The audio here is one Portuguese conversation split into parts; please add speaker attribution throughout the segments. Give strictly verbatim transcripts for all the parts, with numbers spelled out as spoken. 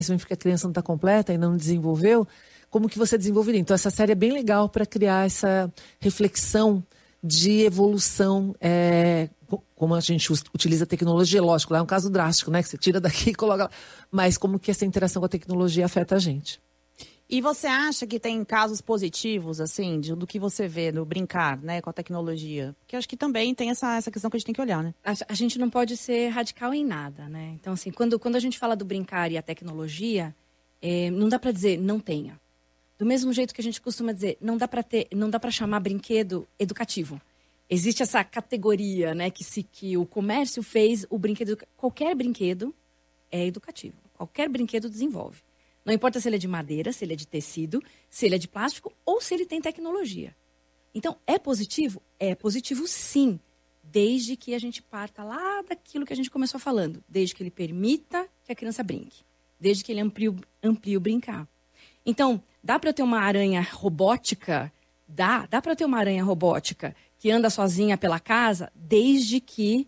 Speaker 1: significa que a criança não está completa e não desenvolveu, como que você desenvolveria? Então, essa série é bem legal para criar essa reflexão de evolução, é, como a gente utiliza a tecnologia, lógico, lá é um caso drástico, né? Que você tira daqui e coloca lá. Mas como que essa interação com a tecnologia afeta a gente.
Speaker 2: E você acha que tem casos positivos, assim, de, do que você vê no brincar, né, com a tecnologia? Porque eu acho que também tem essa, essa questão que a gente tem que olhar, né?
Speaker 3: A, a gente não pode ser radical em nada, né? Então, assim, quando, quando a gente fala do brincar e a tecnologia, é, não dá para dizer não tenha. Do mesmo jeito que a gente costuma dizer, não dá para ter, não dá para chamar brinquedo educativo. Existe essa categoria, né, que se que o comércio fez o brinquedo, qualquer brinquedo é educativo. Qualquer brinquedo desenvolve. Não importa se ele é de madeira, se ele é de tecido, se ele é de plástico ou se ele tem tecnologia. Então, é positivo? É positivo, sim, desde que a gente parta lá daquilo que a gente começou falando, desde que ele permita que a criança brinque, desde que ele amplie, amplie o brincar. Então, dá para eu ter uma aranha robótica? Dá. Dá para eu ter uma aranha robótica que anda sozinha pela casa, desde que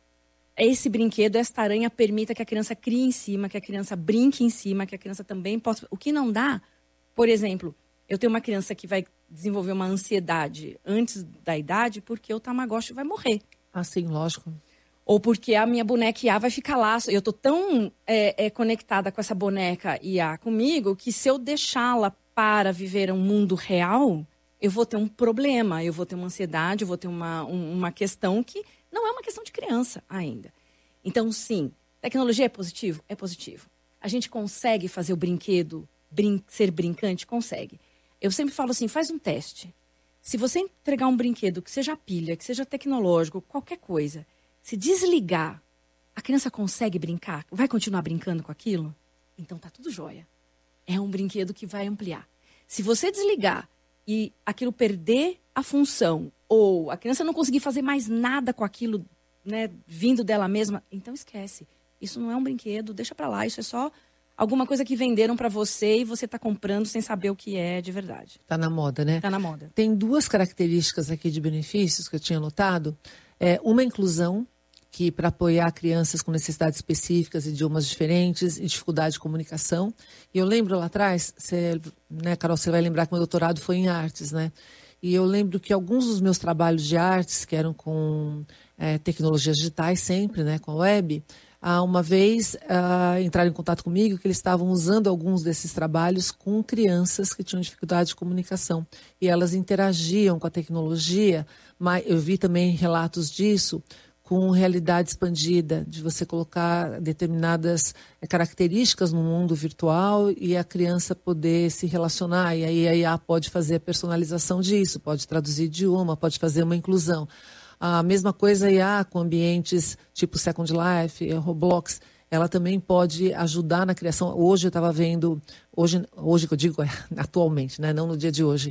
Speaker 3: esse brinquedo, esta aranha, permita que a criança crie em cima, que a criança brinque em cima, que a criança também possa... O que não dá, por exemplo, eu tenho uma criança que vai desenvolver uma ansiedade antes da idade porque o Tamagotchi vai morrer.
Speaker 1: Ah, sim, lógico.
Speaker 3: Ou porque a minha boneca I A vai ficar lá. Eu tô tão é, é, conectada com essa boneca I A comigo que se eu deixá-la para viver um mundo real, eu vou ter um problema, eu vou ter uma ansiedade, eu vou ter uma, um, uma questão que não é uma questão de criança ainda. Então, sim, tecnologia é positivo? É positivo. A gente consegue fazer o brinquedo brin- ser brincante? Consegue. Eu sempre falo assim, faz um teste. Se você entregar um brinquedo que seja pilha, que seja tecnológico, qualquer coisa, se desligar, a criança consegue brincar? Vai continuar brincando com aquilo? Então tá tudo jóia. É um brinquedo que vai ampliar. Se você desligar e aquilo perder a função, ou a criança não conseguir fazer mais nada com aquilo, né, vindo dela mesma, então esquece. Isso não é um brinquedo, deixa pra lá. Isso é só alguma coisa que venderam pra você e você tá comprando sem saber o que é de verdade.
Speaker 1: Tá na moda, né?
Speaker 3: Tá na moda.
Speaker 1: Tem duas características aqui de benefícios que eu tinha notado. É, uma inclusão, que para apoiar crianças com necessidades específicas, idiomas diferentes e dificuldade de comunicação. E eu lembro lá atrás, você, né, Carol, você vai lembrar que meu doutorado foi em artes, né? E eu lembro que alguns dos meus trabalhos de artes, que eram com é, tecnologias digitais sempre, né, com a web, ah, uma vez ah, entraram em contato comigo que eles estavam usando alguns desses trabalhos com crianças que tinham dificuldade de comunicação. E elas interagiam com a tecnologia, mas eu vi também relatos disso, com realidade expandida, de você colocar determinadas características no mundo virtual e a criança poder se relacionar. E aí a I A pode fazer a personalização disso, pode traduzir idioma, pode fazer uma inclusão. A mesma coisa a I A com ambientes tipo Second Life, Roblox, ela também pode ajudar na criação. Hoje eu estava vendo, hoje, hoje que eu digo, é, atualmente, né? Não no dia de hoje,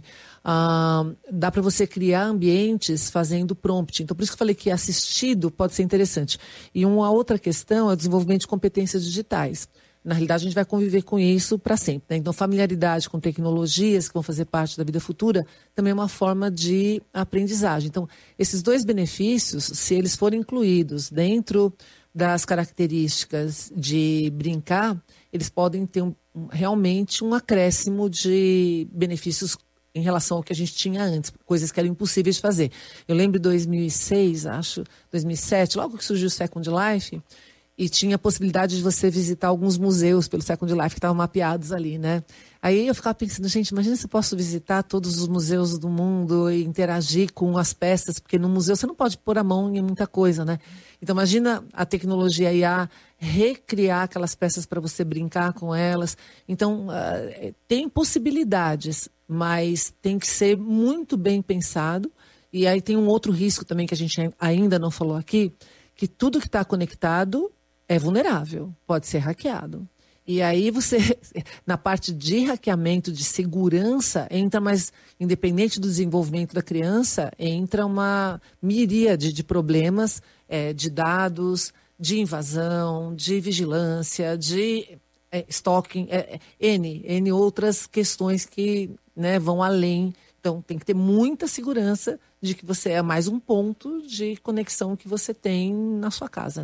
Speaker 1: ah, dá para você criar ambientes fazendo prompt. Então, por isso que eu falei que assistido pode ser interessante. E uma outra questão é o desenvolvimento de competências digitais. Na realidade, a gente vai conviver com isso para sempre, né? Então, familiaridade com tecnologias que vão fazer parte da vida futura também é uma forma de aprendizagem. Então, esses dois benefícios, se eles forem incluídos dentro das características de brincar, eles podem ter um, um, realmente um acréscimo de benefícios em relação ao que a gente tinha antes, coisas que eram impossíveis de fazer. Eu lembro de dois mil e seis, acho, dois mil e sete, logo que surgiu o Second Life, e tinha a possibilidade de você visitar alguns museus pelo Second Life que estavam mapeados ali, né? Aí eu ficava pensando, gente, imagina se eu posso visitar todos os museus do mundo e interagir com as peças, porque no museu você não pode pôr a mão em muita coisa, né? Então imagina a tecnologia I A recriar aquelas peças para você brincar com elas. Então uh, tem possibilidades, mas tem que ser muito bem pensado. E aí tem um outro risco também que a gente ainda não falou aqui, que tudo que está conectado é vulnerável, pode ser hackeado. E aí você, na parte de hackeamento, de segurança, entra mais, independente do desenvolvimento da criança, entra uma miríade de problemas, é, de dados, de invasão, de vigilância, de é, stalking, é, é, N, N outras questões que, né, vão além. Então tem que ter muita segurança de que você é mais um ponto de conexão que você tem na sua casa, né?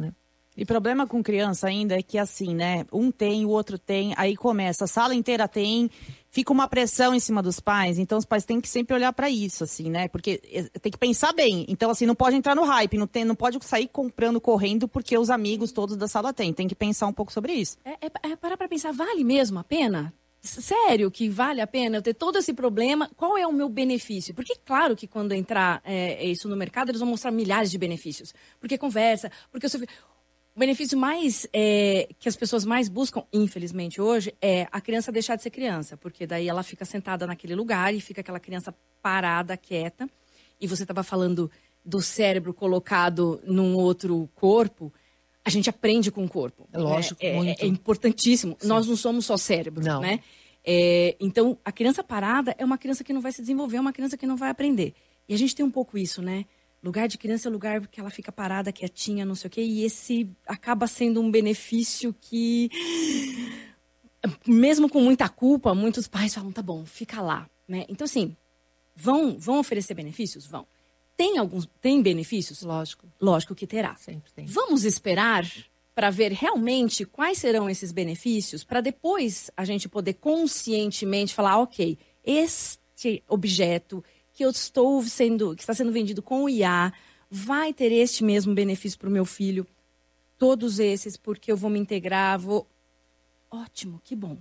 Speaker 2: E problema com criança ainda é que assim, né? Um tem, o outro tem, aí começa, a sala inteira tem, fica uma pressão em cima dos pais. Então os pais têm que sempre olhar para isso, assim, né? Porque tem que pensar bem. Então, assim, não pode entrar no hype, não, tem, não pode sair comprando, correndo, porque os amigos todos da sala têm. Tem que pensar um pouco sobre isso.
Speaker 3: É, é, é parar para pensar, vale mesmo a pena? Sério que vale a pena eu ter todo esse problema? Qual é o meu benefício? Porque claro que quando entrar é, isso no mercado, eles vão mostrar milhares de benefícios. Porque conversa, porque eu sou... O benefício mais é, que as pessoas mais buscam, infelizmente, hoje, é a criança deixar de ser criança. Porque daí ela fica sentada naquele lugar e fica aquela criança parada, quieta. E você estava falando do cérebro colocado num outro corpo. A gente aprende com o corpo.
Speaker 1: É lógico,
Speaker 3: é,
Speaker 1: muito.
Speaker 3: É, é importantíssimo. Sim. Nós não somos só cérebro, não. Né? É, então, a criança parada é uma criança que não vai se desenvolver, é uma criança que não vai aprender. E a gente tem um pouco isso, né? Lugar de criança é lugar que ela fica parada, quietinha, não sei o quê. E esse acaba sendo um benefício que, mesmo com muita culpa, muitos pais falam, tá bom, fica lá. Né? Então, assim, vão, vão oferecer benefícios? Vão. Tem alguns, tem benefícios?
Speaker 1: Lógico.
Speaker 3: Lógico que terá.
Speaker 1: Sempre tem.
Speaker 3: Vamos esperar para ver realmente quais serão esses benefícios, para depois a gente poder conscientemente falar, ok, este objeto que eu estou sendo, que está sendo vendido com o I A, vai ter este mesmo benefício para o meu filho. Todos esses, porque eu vou me integrar, vou... Ótimo, que bom.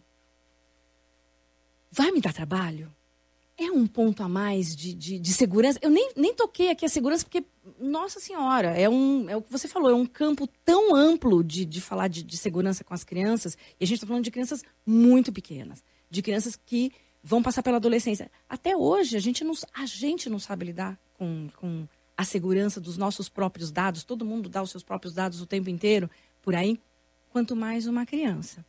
Speaker 3: Vai me dar trabalho? É um ponto a mais de, de, de segurança. Eu nem, nem toquei aqui a segurança, porque, nossa senhora, é, um, é o que você falou, é um campo tão amplo de, de falar de, de segurança com as crianças. E a gente está falando de crianças muito pequenas, de crianças que vão passar pela adolescência. Até hoje, a gente não, a gente não sabe lidar com, com a segurança dos nossos próprios dados. Todo mundo dá os seus próprios dados o tempo inteiro, por aí, quanto mais uma criança.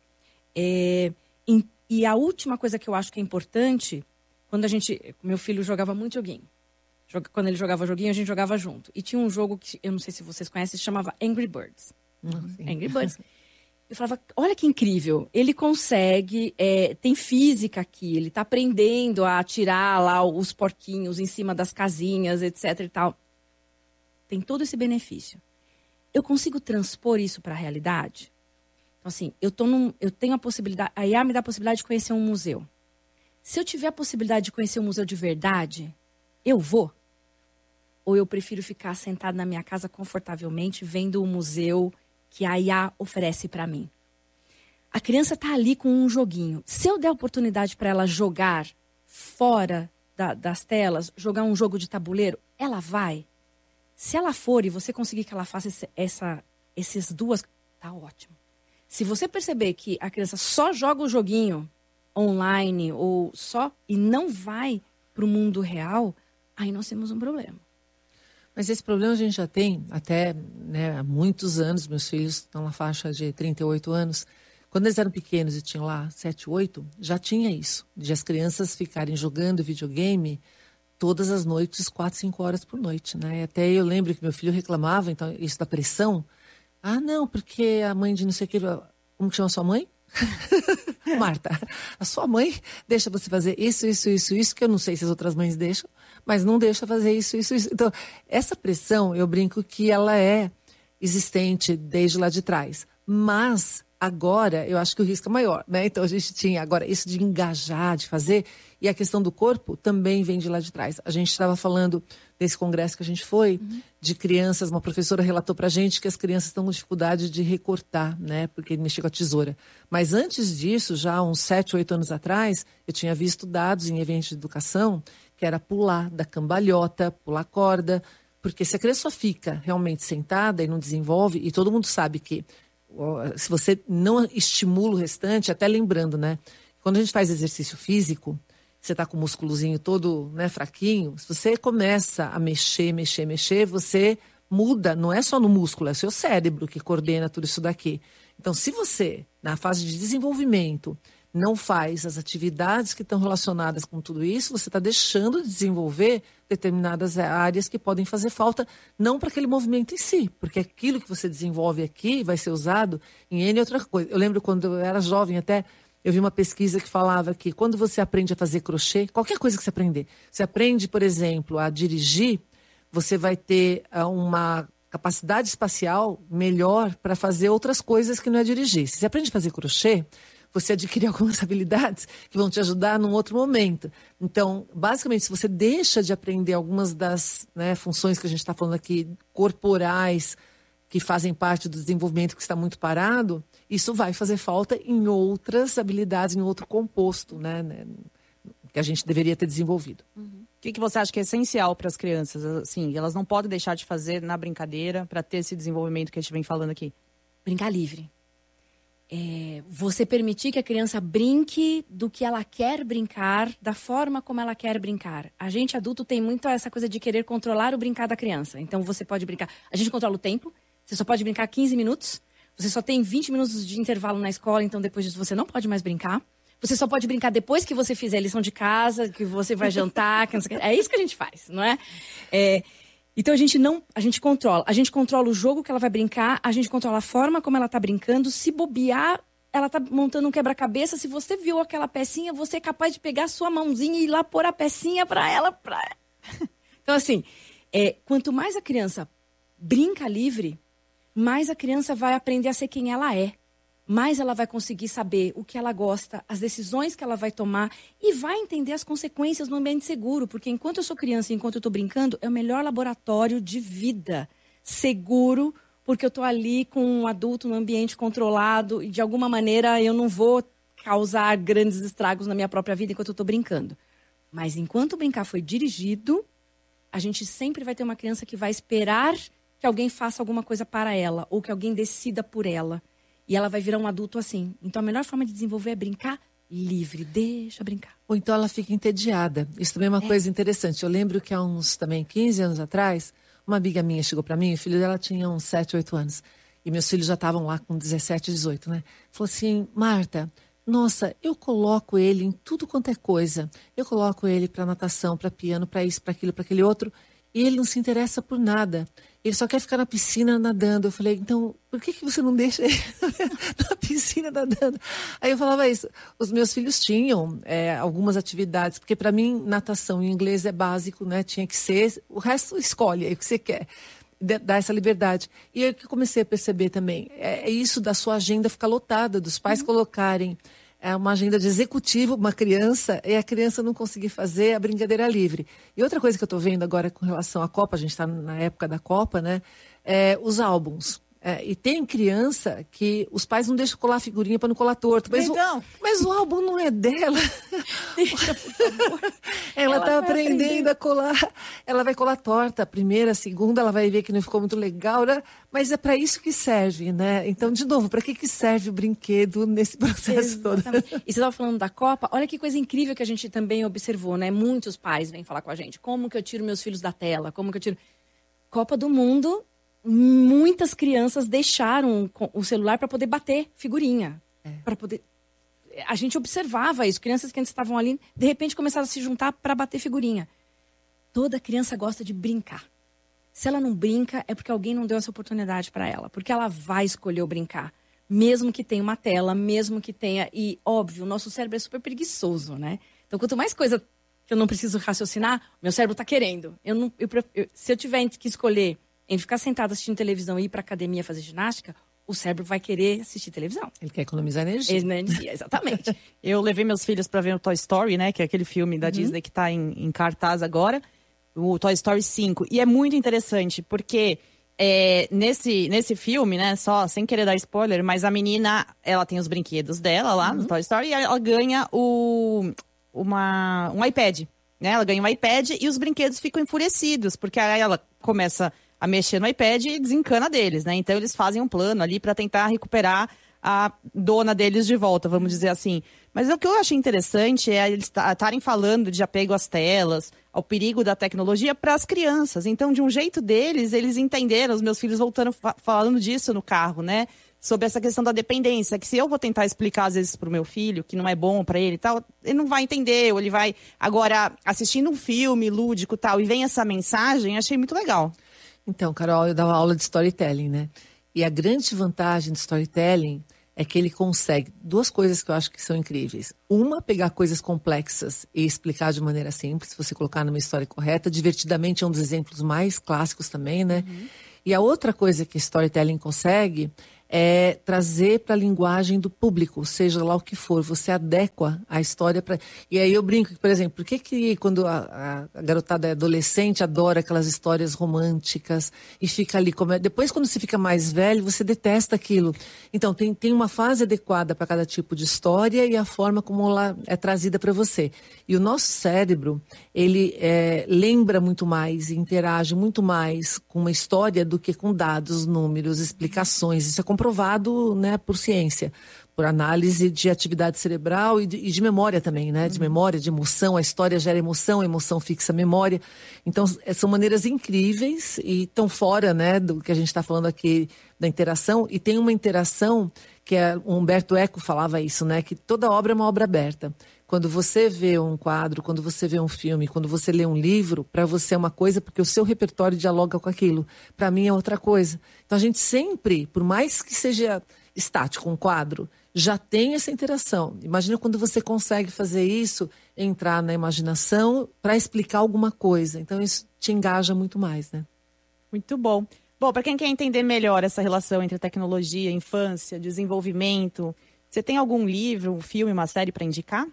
Speaker 3: É, e, e a última coisa que eu acho que é importante, quando a gente... Meu filho jogava muito joguinho. Quando ele jogava joguinho, a gente jogava junto. E tinha um jogo que, eu não sei se vocês conhecem, se chamava Angry Birds.
Speaker 1: Uhum,
Speaker 3: Angry Birds. Eu falava, olha que incrível, ele consegue, é, tem física aqui, ele está aprendendo a atirar lá os porquinhos em cima das casinhas, etc e tal. Tem todo esse benefício. Eu consigo transpor isso para a realidade? Então, assim, eu, tô num, eu tenho a possibilidade, a I A me dá a possibilidade de conhecer um museu. Se eu tiver a possibilidade de conhecer um museu de verdade, eu vou? Ou eu prefiro ficar sentado na minha casa confortavelmente, vendo o museu que a I A oferece para mim? A criança está ali com um joguinho. Se eu der oportunidade para ela jogar fora da, das telas, jogar um jogo de tabuleiro, ela vai. Se ela for e você conseguir que ela faça esse, essa, esses duas, tá ótimo. Se você perceber que a criança só joga o joguinho online ou só e não vai para o mundo real, aí nós temos um problema.
Speaker 1: Mas esse problema a gente já tem até, né, há muitos anos. Meus filhos estão na faixa de trinta e oito anos. Quando eles eram pequenos e tinham lá sete, oito, já tinha isso. De as crianças ficarem jogando videogame todas as noites, quatro, cinco horas por noite. Né? Até eu lembro que meu filho reclamava, então, isso da pressão. Ah, não, porque a mãe de não sei o que... Como que chama a sua mãe? Marta, a sua mãe deixa você fazer isso, isso, isso, isso, que eu não sei se as outras mães deixam, mas não deixa fazer isso, isso, isso. Então, essa pressão, eu brinco que ela é existente desde lá de trás. Mas, agora, eu acho que o risco é maior, né? Então, a gente tinha agora isso de engajar, de fazer, e a questão do corpo também vem de lá de trás. A gente estava falando desse congresso que a gente foi, uhum. de crianças, uma professora relatou pra gente que as crianças estão com dificuldade de recortar, né? Porque ele mexeu com a tesoura. Mas antes disso, já uns sete, oito anos atrás, eu tinha visto dados em eventos de educação que era pular da cambalhota, pular corda, porque se a criança só fica realmente sentada e não desenvolve, e todo mundo sabe que se você não estimula o restante, até lembrando, né? Quando a gente faz exercício físico, você está com o músculozinho todo, né, fraquinho, se você começa a mexer, mexer, mexer, você muda, não é só no músculo, é o seu cérebro que coordena tudo isso daqui. Então, se você, na fase de desenvolvimento, não faz as atividades que estão relacionadas com tudo isso, você está deixando de desenvolver determinadas áreas que podem fazer falta, não para aquele movimento em si, porque aquilo que você desenvolve aqui vai ser usado em N outra coisa. Eu lembro quando eu era jovem até, eu vi uma pesquisa que falava que quando você aprende a fazer crochê, qualquer coisa que você aprender, você aprende, por exemplo, a dirigir, você vai ter uma capacidade espacial melhor para fazer outras coisas que não é dirigir. Se você aprende a fazer crochê, você adquire algumas habilidades que vão te ajudar num outro momento. Então, basicamente, se você deixa de aprender algumas das, né, funções que a gente está falando aqui, corporais, que fazem parte do desenvolvimento que está muito parado, isso vai fazer falta em outras habilidades, em outro composto, né, né, que a gente deveria ter desenvolvido.
Speaker 2: Uhum. O que, que você acha que é essencial para as crianças? Assim, elas não podem deixar de fazer na brincadeira para ter esse desenvolvimento que a gente vem falando aqui?
Speaker 3: Brincar livre. É, você permitir que a criança brinque do que ela quer brincar, da forma como ela quer brincar. A gente adulto tem muito essa coisa de querer controlar o brincar da criança. Então você pode brincar. A gente controla o tempo, você só pode brincar quinze minutos, você só tem vinte minutos de intervalo na escola, então depois disso você não pode mais brincar. Você só pode brincar depois que você fizer a lição de casa, que você vai jantar, que não sei o que. É isso que a gente faz, não é? É... Então a gente não, a gente controla, a gente controla o jogo que ela vai brincar, a gente controla a forma como ela tá brincando, se bobear, ela tá montando um quebra-cabeça, se você viu aquela pecinha, você é capaz de pegar a sua mãozinha e ir lá pôr a pecinha para ela, pra... Então assim, é, quanto mais a criança brinca livre, mais a criança vai aprender a ser quem ela é. Mais ela vai conseguir saber o que ela gosta, as decisões que ela vai tomar e vai entender as consequências no ambiente seguro. Porque enquanto eu sou criança e enquanto eu estou brincando, é o melhor laboratório de vida. Seguro, porque eu estou ali com um adulto no ambiente controlado e de alguma maneira eu não vou causar grandes estragos na minha própria vida enquanto eu estou brincando. Mas enquanto o brincar foi dirigido, a gente sempre vai ter uma criança que vai esperar que alguém faça alguma coisa para ela ou que alguém decida por ela. E ela vai virar um adulto assim. Então, a melhor forma de desenvolver é brincar livre. Deixa brincar.
Speaker 1: Ou então ela fica entediada. Isso também é uma é. coisa interessante. Eu lembro que há uns também quinze anos atrás, uma amiga minha chegou para mim, o filho dela tinha uns sete, oito anos. E meus filhos já estavam lá com dezessete, dezoito, né? Falou assim, Marta, nossa, eu coloco ele em tudo quanto é coisa. Eu coloco ele para natação, para piano, para isso, para aquilo, para aquele outro. E ele não se interessa por nada. Ele só quer ficar na piscina nadando. Eu falei, então, por que, que você não deixa ele na piscina nadando? Aí eu falava isso. Os meus filhos tinham é, algumas atividades, porque para mim, natação em inglês é básico, né? Tinha que ser, o resto escolhe aí o que você quer. Dar essa liberdade. E aí que eu comecei a perceber também, é, é isso da sua agenda ficar lotada, dos pais uhum. colocarem é, uma agenda de executivo, uma criança, e a criança não conseguir fazer a brincadeira livre. E outra coisa que eu estou vendo agora com relação à Copa, a gente está na época da Copa, né? É, os álbuns. É, e tem criança que os pais não deixam colar figurinha para não colar torto. Mas, então. o, mas o álbum não é dela.
Speaker 3: Deixa, por favor.
Speaker 1: Ela está aprendendo aprender. a colar. Ela vai colar torta. A primeira, a segunda, ela vai ver que não ficou muito legal, né? Mas é para isso que serve, né? Então, de novo, para que, que serve o brinquedo nesse processo
Speaker 3: Exatamente.
Speaker 1: todo?
Speaker 3: E você estava falando da Copa. Olha que coisa incrível que a gente também observou, né? Muitos pais vêm falar com a gente. Como que eu tiro meus filhos da tela? Como que eu tiro... Copa do Mundo... Muitas crianças deixaram o celular para poder bater figurinha. É. Para poder... A gente observava isso. Crianças que antes estavam ali, de repente começaram a se juntar para bater figurinha. Toda criança gosta de brincar. Se ela não brinca, é porque alguém não deu essa oportunidade para ela. Porque ela vai escolher o brincar. Mesmo que tenha uma tela, mesmo que tenha... E, óbvio, o nosso cérebro é super preguiçoso, né? Então, quanto mais coisa que eu não preciso raciocinar, meu cérebro está querendo. Eu não, eu, eu, se eu tiver que escolher... Em ficar sentado assistindo televisão e ir para academia fazer ginástica, o cérebro vai querer assistir televisão.
Speaker 1: Ele quer economizar energia.
Speaker 3: Energia, exatamente.
Speaker 2: Eu levei meus filhos para ver o Toy Story, né? Que é aquele filme da uhum. Disney que está em, em cartaz agora. O Toy Story cinco. E é muito interessante, porque é, nesse, nesse filme, né? Só sem querer dar spoiler, mas a menina, ela tem os brinquedos dela lá uhum. no Toy Story e ela ganha o, uma, um iPad. Né? Ela ganha um iPad e os brinquedos ficam enfurecidos, porque aí ela começa... a mexer no iPad e desencana deles, né? Então eles fazem um plano ali para tentar recuperar a dona deles de volta, vamos dizer assim. Mas o que eu achei interessante é eles estarem falando de apego às telas, ao perigo da tecnologia para as crianças. Então, de um jeito deles, eles entenderam, os meus filhos voltando falando disso no carro, né? Sobre essa questão da dependência, que se eu vou tentar explicar às vezes para o meu filho, que não é bom para ele e tal, ele não vai entender, ou ele vai... Agora, assistindo um filme lúdico e tal, e vem essa mensagem, achei muito legal.
Speaker 1: Então, Carol, eu dava aula de storytelling, né? E a grande vantagem do storytelling é que ele consegue duas coisas que eu acho que são incríveis. Uma, pegar coisas complexas e explicar de maneira simples, se você colocar numa história correta. Divertidamente é um dos exemplos mais clássicos também, né? Uhum. E a outra coisa que storytelling consegue é trazer para a linguagem do público, seja lá o que for, você adequa a história para... E aí eu brinco, por exemplo, por que que quando a, a garotada é adolescente adora aquelas histórias românticas e fica ali, como é... depois quando você fica mais velho, você detesta aquilo. Então tem, tem uma fase adequada para cada tipo de história e a forma como ela é trazida para você. E o nosso cérebro, ele é, lembra muito mais e interage muito mais com uma história do que com dados, números, explicações. Isso é comprovado, né, por ciência, por análise de atividade cerebral e de, e de memória também, né? De memória, de emoção. A história gera emoção, a emoção fixa a memória. Então, são maneiras incríveis e estão fora, né, do que a gente está falando aqui da interação. E tem uma interação que é, o Humberto Eco falava isso, né? Que toda obra é uma obra aberta. Quando você vê um quadro, quando você vê um filme, quando você lê um livro, para você é uma coisa porque o seu repertório dialoga com aquilo. Para mim é outra coisa. Então a gente sempre, por mais que seja estático um quadro, já tem essa interação. Imagina quando você consegue fazer isso, entrar na imaginação para explicar alguma coisa. Então isso te engaja muito mais, né?
Speaker 2: Muito bom. Bom, para quem quer entender melhor essa relação entre tecnologia, infância, desenvolvimento, você tem algum livro, um filme, uma série para indicar?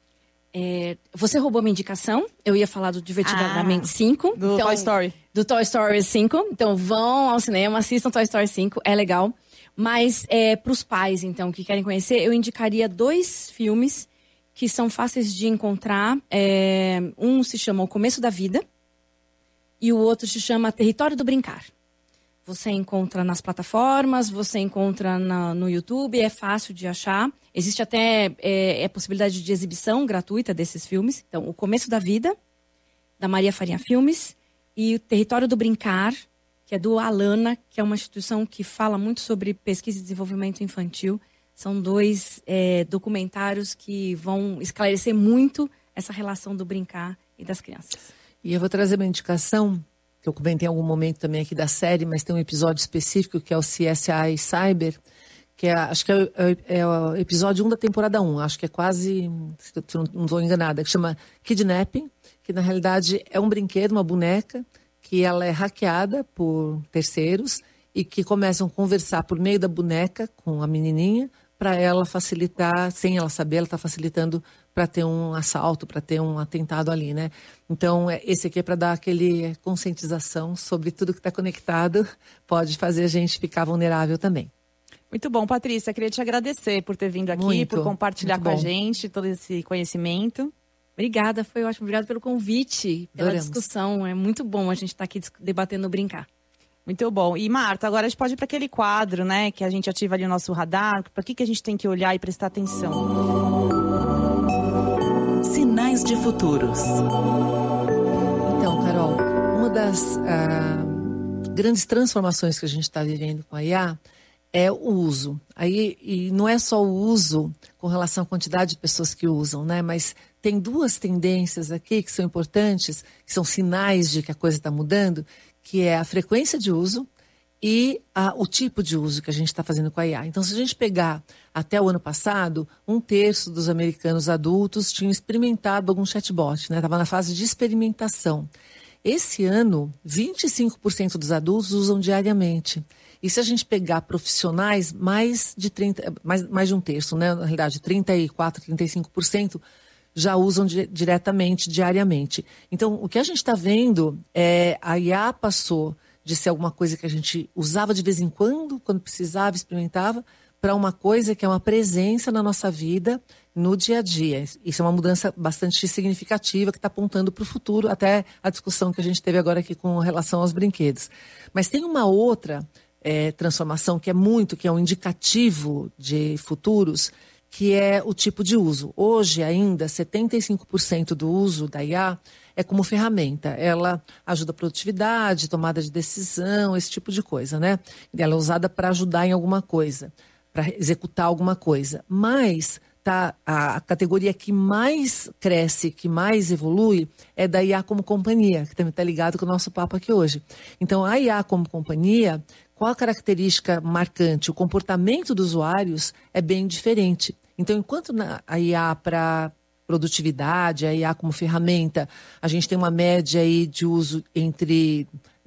Speaker 3: É, você roubou minha indicação. Eu ia falar do Divertidamente ah, cinco.
Speaker 2: Do então, Toy Story.
Speaker 3: Do Toy Story cinco. Então vão ao cinema, assistam Toy Story cinco. É legal. Mas é, para os pais, então, que querem conhecer, eu indicaria dois filmes que são fáceis de encontrar. É, um se chama O Começo da Vida e o outro se chama Território do Brincar. Você encontra nas plataformas, você encontra na, no YouTube, é fácil de achar. Existe até é, é possibilidade de exibição gratuita desses filmes. Então, O Começo da Vida, da Maria Farinha Filmes, e O Território do Brincar, que é do Alana, que é uma instituição que fala muito sobre pesquisa e desenvolvimento infantil. São dois é, documentários que vão esclarecer muito essa relação do brincar e das crianças.
Speaker 1: E eu vou trazer uma indicação que eu comentei em algum momento também aqui da série, mas tem um episódio específico que é o C S I Cyber, que é, acho que é, é, é o episódio um da temporada um, acho que é quase, se eu não estou enganada, que chama Kidnapping, que na realidade é um brinquedo, uma boneca, que ela é hackeada por terceiros e que começam a conversar por meio da boneca com a menininha, para ela facilitar, sem ela saber, ela está facilitando para ter um assalto, para ter um atentado ali, né? Então, esse aqui é para dar aquele conscientização sobre tudo que está conectado, pode fazer a gente ficar vulnerável também.
Speaker 2: Muito bom, Patrícia, queria te agradecer por ter vindo aqui,
Speaker 1: muito,
Speaker 2: por compartilhar com
Speaker 1: bom.
Speaker 2: a gente todo esse conhecimento.
Speaker 3: Obrigada, foi ótimo. Obrigada pelo convite, pela
Speaker 1: Adoramos.
Speaker 3: discussão. É muito bom a gente estar tá aqui debatendo o brincar.
Speaker 2: Muito bom. E, Marta, agora a gente pode ir para aquele quadro, né? Que a gente ativa ali o nosso radar. Para que, que a gente tem que olhar e prestar atenção?
Speaker 4: Sinais de futuros.
Speaker 1: Então, Carol, uma das ah, grandes transformações que a gente está vivendo com a I A é o uso. Aí, e não é só o uso com relação à quantidade de pessoas que usam, né? Mas tem duas tendências aqui que são importantes, que são sinais de que a coisa está mudando, que é a frequência de uso e a, o tipo de uso que a gente está fazendo com a I A. Então, se a gente pegar até o ano passado, um terço dos americanos adultos tinham experimentado algum chatbot, né? Estava na fase de experimentação. Esse ano, vinte e cinco por cento dos adultos usam diariamente. E se a gente pegar profissionais, mais de, trinta, mais, mais de um terço, né? Na realidade, trinta e quatro, trinta e cinco por cento já usam di- diretamente, diariamente. Então, o que a gente está vendo é a I A passou de ser alguma coisa que a gente usava de vez em quando, quando precisava, experimentava, para uma coisa que é uma presença na nossa vida, no dia a dia. Isso é uma mudança bastante significativa que está apontando para o futuro, até a discussão que a gente teve agora aqui com relação aos brinquedos. Mas tem uma outra é, transformação que é muito, que é um indicativo de futuros, que é o tipo de uso. Hoje ainda, setenta e cinco por cento do uso da I A é como ferramenta. Ela ajuda a produtividade, tomada de decisão, esse tipo de coisa, né? Ela é usada para ajudar em alguma coisa, para executar alguma coisa. Mas tá, a categoria que mais cresce, que mais evolui, é da I A como companhia, que também está ligado com o nosso papo aqui hoje. Então, a I A como companhia, qual a característica marcante? O comportamento dos usuários é bem diferente. Então, enquanto a I A para produtividade, a I A como ferramenta, a gente tem uma média aí de uso entre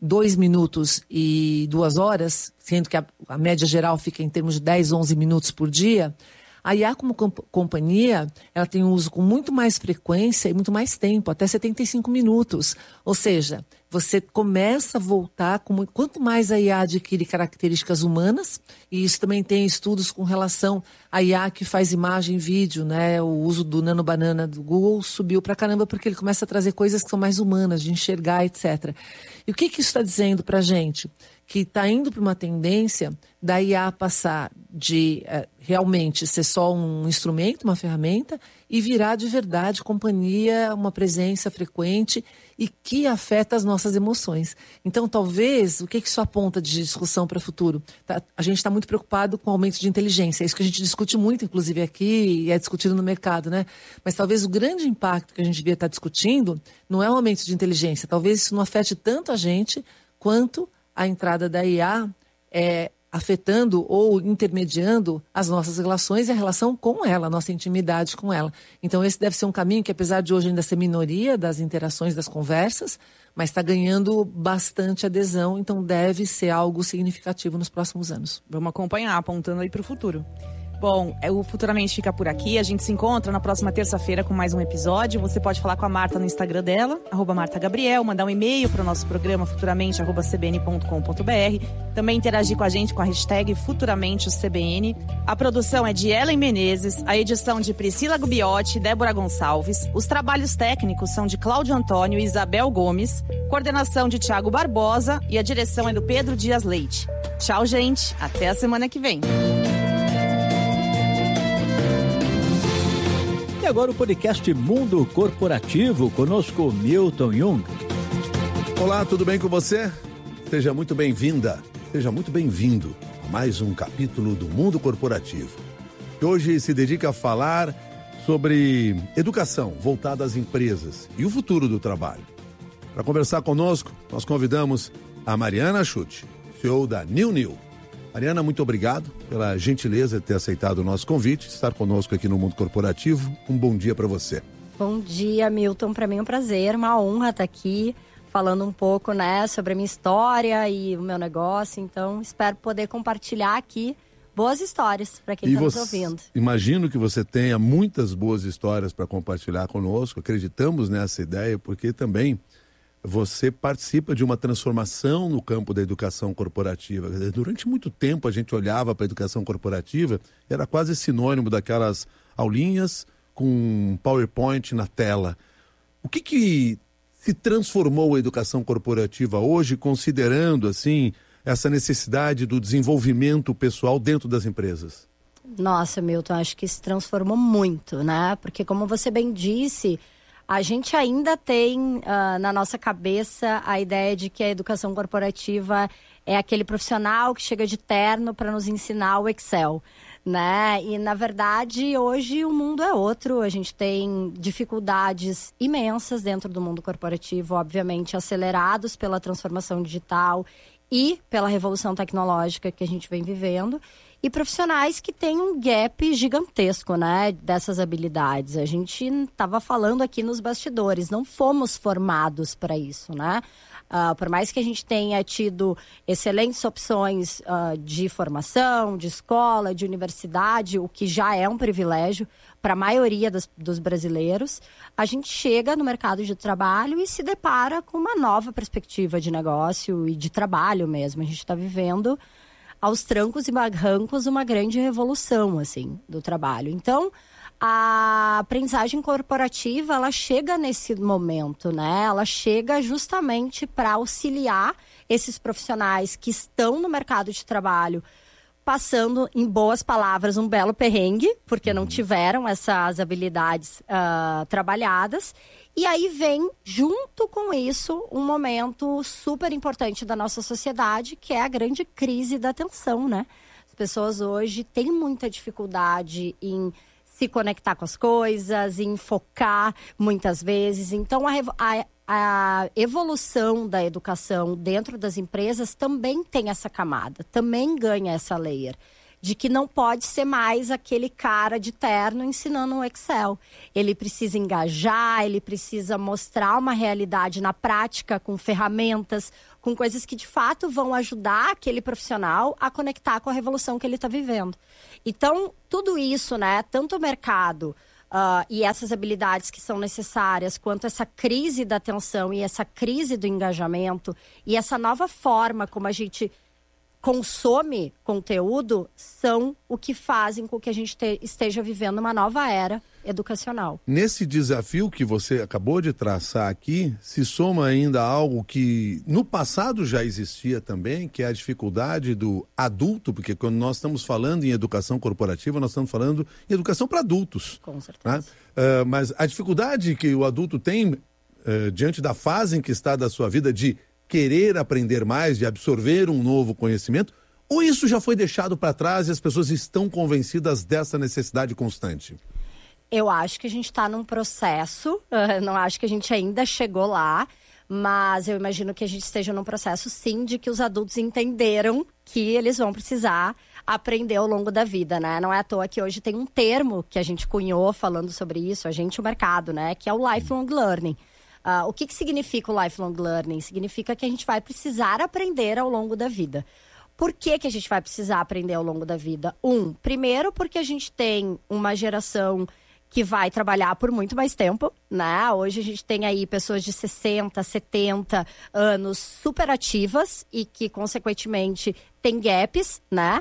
Speaker 1: dois minutos e duas horas, sendo que a, a média geral fica em termos de dez, onze minutos por dia, a I A como comp- companhia, ela tem um uso com muito mais frequência e muito mais tempo, até setenta e cinco minutos. Ou seja, você começa a voltar, com muito, quanto mais a I A adquire características humanas, e isso também tem estudos com relação à I A que faz imagem e vídeo, né? O uso do Nano Banana do Google subiu pra caramba porque ele começa a trazer coisas que são mais humanas, de enxergar, etcétera. E o que, que isso está dizendo pra gente? Que está indo para uma tendência da I A passar de uh, realmente ser só um instrumento, uma ferramenta, e virar de verdade companhia, uma presença frequente e que afeta as nossas emoções. Então, talvez, o que, que isso aponta de discussão para o futuro? Tá, a gente está muito preocupado com o aumento de inteligência, é isso que a gente discute muito, inclusive aqui, e é discutido no mercado, né? Mas talvez o grande impacto que a gente devia estar discutindo não é o aumento de inteligência, talvez isso não afete tanto a gente quanto a entrada da I A é, afetando ou intermediando as nossas relações e a relação com ela, a nossa intimidade com ela. Então esse deve ser um caminho que, apesar de hoje ainda ser minoria das interações, das conversas, mas está ganhando bastante adesão, então deve ser algo significativo nos próximos anos.
Speaker 2: Vamos acompanhar, apontando aí para o futuro. Bom, o Futuramente fica por aqui. A gente se encontra na próxima terça-feira com mais um episódio. Você pode falar com a Marta no Instagram dela, arroba Marta Gabriel, mandar um e-mail para o nosso programa futuramente arroba c b n ponto com ponto b r. Também interagir com a gente com a hashtag FuturamentesCBN. A produção é de Ellen Menezes, a edição de Priscila Gubiotti e Débora Gonçalves. Os trabalhos técnicos são de Cláudio Antônio e Isabel Gomes. Coordenação de Thiago Barbosa e a direção é do Pedro Dias Leite. Tchau, gente. Até a semana que vem.
Speaker 4: E agora o podcast Mundo Corporativo, conosco Milton Jung.
Speaker 5: Olá, tudo bem com você? Seja muito bem-vinda, seja muito bem-vindo a mais um capítulo do Mundo Corporativo, que hoje se dedica a falar sobre educação voltada às empresas e o futuro do trabalho. Para conversar conosco, nós convidamos a Mariana Schutt, C E O da New New. Mariana, muito obrigado pela gentileza de ter aceitado o nosso convite, estar conosco aqui no Mundo Corporativo. Um bom dia para você.
Speaker 6: Bom dia, Milton. Para mim é um prazer, uma honra estar aqui falando um pouco, né, sobre a minha história e o meu negócio. Então, espero poder compartilhar aqui boas histórias para quem está nos ouvindo.
Speaker 5: Imagino que você tenha muitas boas histórias para compartilhar conosco. Acreditamos nessa ideia porque também você participa de uma transformação no campo da educação corporativa. Durante muito tempo a gente olhava para a educação corporativa, era quase sinônimo daquelas aulinhas com PowerPoint na tela. O que que se transformou a educação corporativa hoje, considerando assim essa necessidade do desenvolvimento pessoal dentro das empresas?
Speaker 6: Nossa, Milton, acho que se transformou muito, né? Porque, como você bem disse, a gente ainda tem uh, na nossa cabeça a ideia de que a educação corporativa é aquele profissional que chega de terno para nos ensinar o Excel, né? E, na verdade, hoje o mundo é outro. A gente tem dificuldades imensas dentro do mundo corporativo, obviamente acelerados pela transformação digital e pela revolução tecnológica que a gente vem vivendo. E profissionais que têm um gap gigantesco, né, dessas habilidades. A gente estava falando aqui nos bastidores, não fomos formados para isso, né? Uh, por mais que a gente tenha tido excelentes opções uh, de formação, de escola, de universidade, o que já é um privilégio para a maioria das, dos brasileiros, a gente chega no mercado de trabalho e se depara com uma nova perspectiva de negócio e de trabalho mesmo. A gente está vivendo aos trancos e barrancos uma grande revolução, assim, do trabalho. Então, a aprendizagem corporativa, ela chega nesse momento, né? Ela chega justamente para auxiliar esses profissionais que estão no mercado de trabalho, passando, em boas palavras, um belo perrengue, porque não tiveram essas habilidades uh, trabalhadas. E aí vem, junto com isso, um momento super importante da nossa sociedade, que é a grande crise da atenção, né? As pessoas hoje têm muita dificuldade em se conectar com as coisas, em focar muitas vezes. Então, a, a, a evolução da educação dentro das empresas também tem essa camada, também ganha essa layer. de que não pode ser mais aquele cara de terno ensinando um Excel. Ele precisa engajar, ele precisa mostrar uma realidade na prática, com ferramentas, com coisas que de fato vão ajudar aquele profissional a conectar com a revolução que ele está vivendo. Então, tudo isso, né, tanto o mercado uh, e essas habilidades que são necessárias, quanto essa crise da atenção e essa crise do engajamento e essa nova forma como a gente consome conteúdo, são o que fazem com que a gente te, esteja vivendo uma nova era educacional.
Speaker 5: Nesse desafio que você acabou de traçar aqui, se soma ainda algo que no passado já existia também, que é a dificuldade do adulto, porque quando nós estamos falando em educação corporativa, nós estamos falando em educação para adultos.
Speaker 6: Com certeza.
Speaker 5: Né? Uh, mas a dificuldade que o adulto tem uh, diante da fase em que está da sua vida de querer aprender mais, de absorver um novo conhecimento, ou isso já foi deixado para trás e as pessoas estão convencidas dessa necessidade constante?
Speaker 6: Eu acho que a gente está num processo, uh, não acho que a gente ainda chegou lá, mas eu imagino que a gente esteja num processo, sim, de que os adultos entenderam que eles vão precisar aprender ao longo da vida, né? Não é à toa que hoje tem um termo que a gente cunhou falando sobre isso, a gente e o mercado, né? Que é o lifelong learning. Uh, o que, que significa o lifelong learning? Significa que a gente vai precisar aprender ao longo da vida. Por que, que a gente vai precisar aprender ao longo da vida? Um, primeiro porque a gente tem uma geração que vai trabalhar por muito mais tempo, né? Hoje a gente tem aí pessoas de sessenta, setenta anos super ativas e que, consequentemente, tem gaps, né?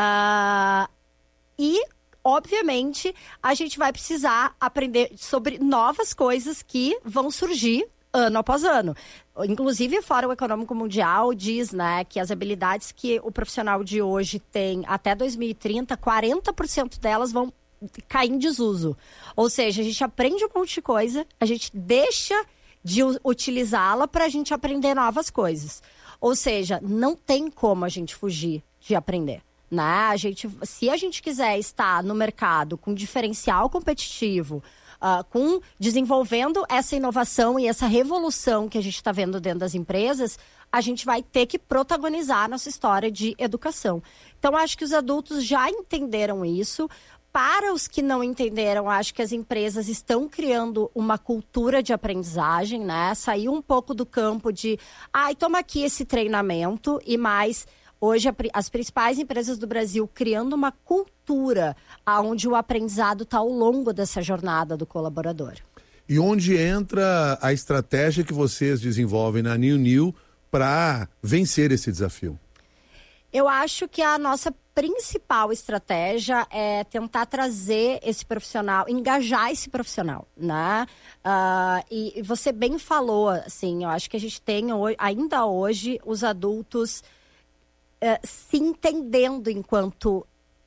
Speaker 6: Uh, e... Obviamente, a gente vai precisar aprender sobre novas coisas que vão surgir ano após ano. Inclusive, o Fórum Econômico Mundial diz, né, que as habilidades que o profissional de hoje tem até dois mil e trinta, quarenta por cento delas vão cair em desuso. Ou seja, a gente aprende um monte de coisa, a gente deixa de utilizá-la para a gente aprender novas coisas. Ou seja, não tem como a gente fugir de aprender. Né? A gente, se a gente quiser estar no mercado com diferencial competitivo, uh, com desenvolvendo essa inovação e essa revolução que a gente está vendo dentro das empresas, a gente vai ter que protagonizar a nossa história de educação. Então, acho que os adultos já entenderam isso. Para os que não entenderam, acho que as empresas estão criando uma cultura de aprendizagem, né? Sair um pouco do campo de, ai, toma aqui esse treinamento e mais... Hoje, as principais empresas do Brasil criando uma cultura onde o aprendizado está ao longo dessa jornada do colaborador.
Speaker 5: E onde entra a estratégia que vocês desenvolvem na New New para vencer esse desafio?
Speaker 6: Eu acho que a nossa principal estratégia é tentar trazer esse profissional, engajar esse profissional, né? Uh, e, e você bem falou, assim, eu acho que a gente tem ainda hoje os adultos... Uh, se entendendo enquanto,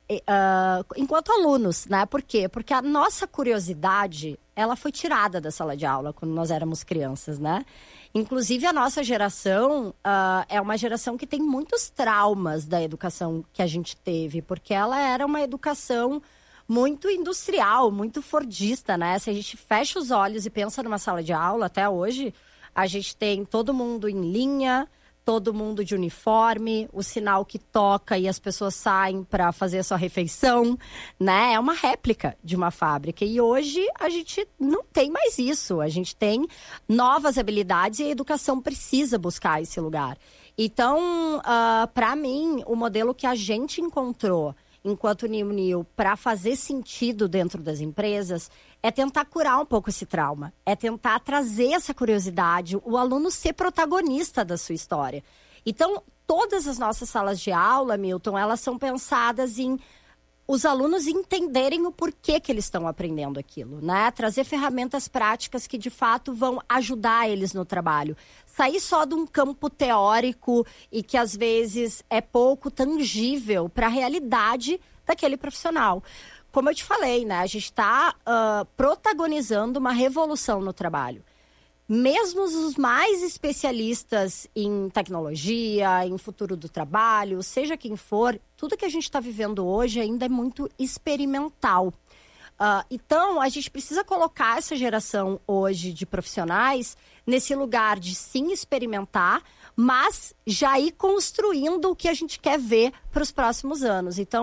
Speaker 6: uh, enquanto alunos, né? Por quê? Porque a nossa curiosidade, ela foi tirada da sala de aula quando nós éramos crianças, né? Inclusive, a nossa geração uh, é uma geração que tem muitos traumas da educação que a gente teve, porque ela era uma educação muito industrial, muito fordista, né? Se a gente fecha os olhos e pensa numa sala de aula, até hoje, a gente tem todo mundo em linha, todo mundo de uniforme, o sinal que toca e as pessoas saem para fazer a sua refeição, né? É uma réplica de uma fábrica. E hoje a gente não tem mais isso. A gente tem novas habilidades e a educação precisa buscar esse lugar. Então, uh, para mim, o modelo que a gente encontrou enquanto New New para fazer sentido dentro das empresas é tentar curar um pouco esse trauma, é tentar trazer essa curiosidade, o aluno ser protagonista da sua história. Então, todas as nossas salas de aula, Milton, elas são pensadas em os alunos entenderem o porquê que eles estão aprendendo aquilo, né? Trazer ferramentas práticas que, de fato, vão ajudar eles no trabalho. Sair só de um campo teórico e que, às vezes, é pouco tangível para a realidade daquele profissional. Como eu te falei, né? A gente está uh, protagonizando uma revolução no trabalho. Mesmo os mais especialistas em tecnologia, em futuro do trabalho, seja quem for, tudo que a gente está vivendo hoje ainda é muito experimental. Uh, então, a gente precisa colocar essa geração hoje de profissionais nesse lugar de sim experimentar, mas já ir construindo o que a gente quer ver para os próximos anos. Então,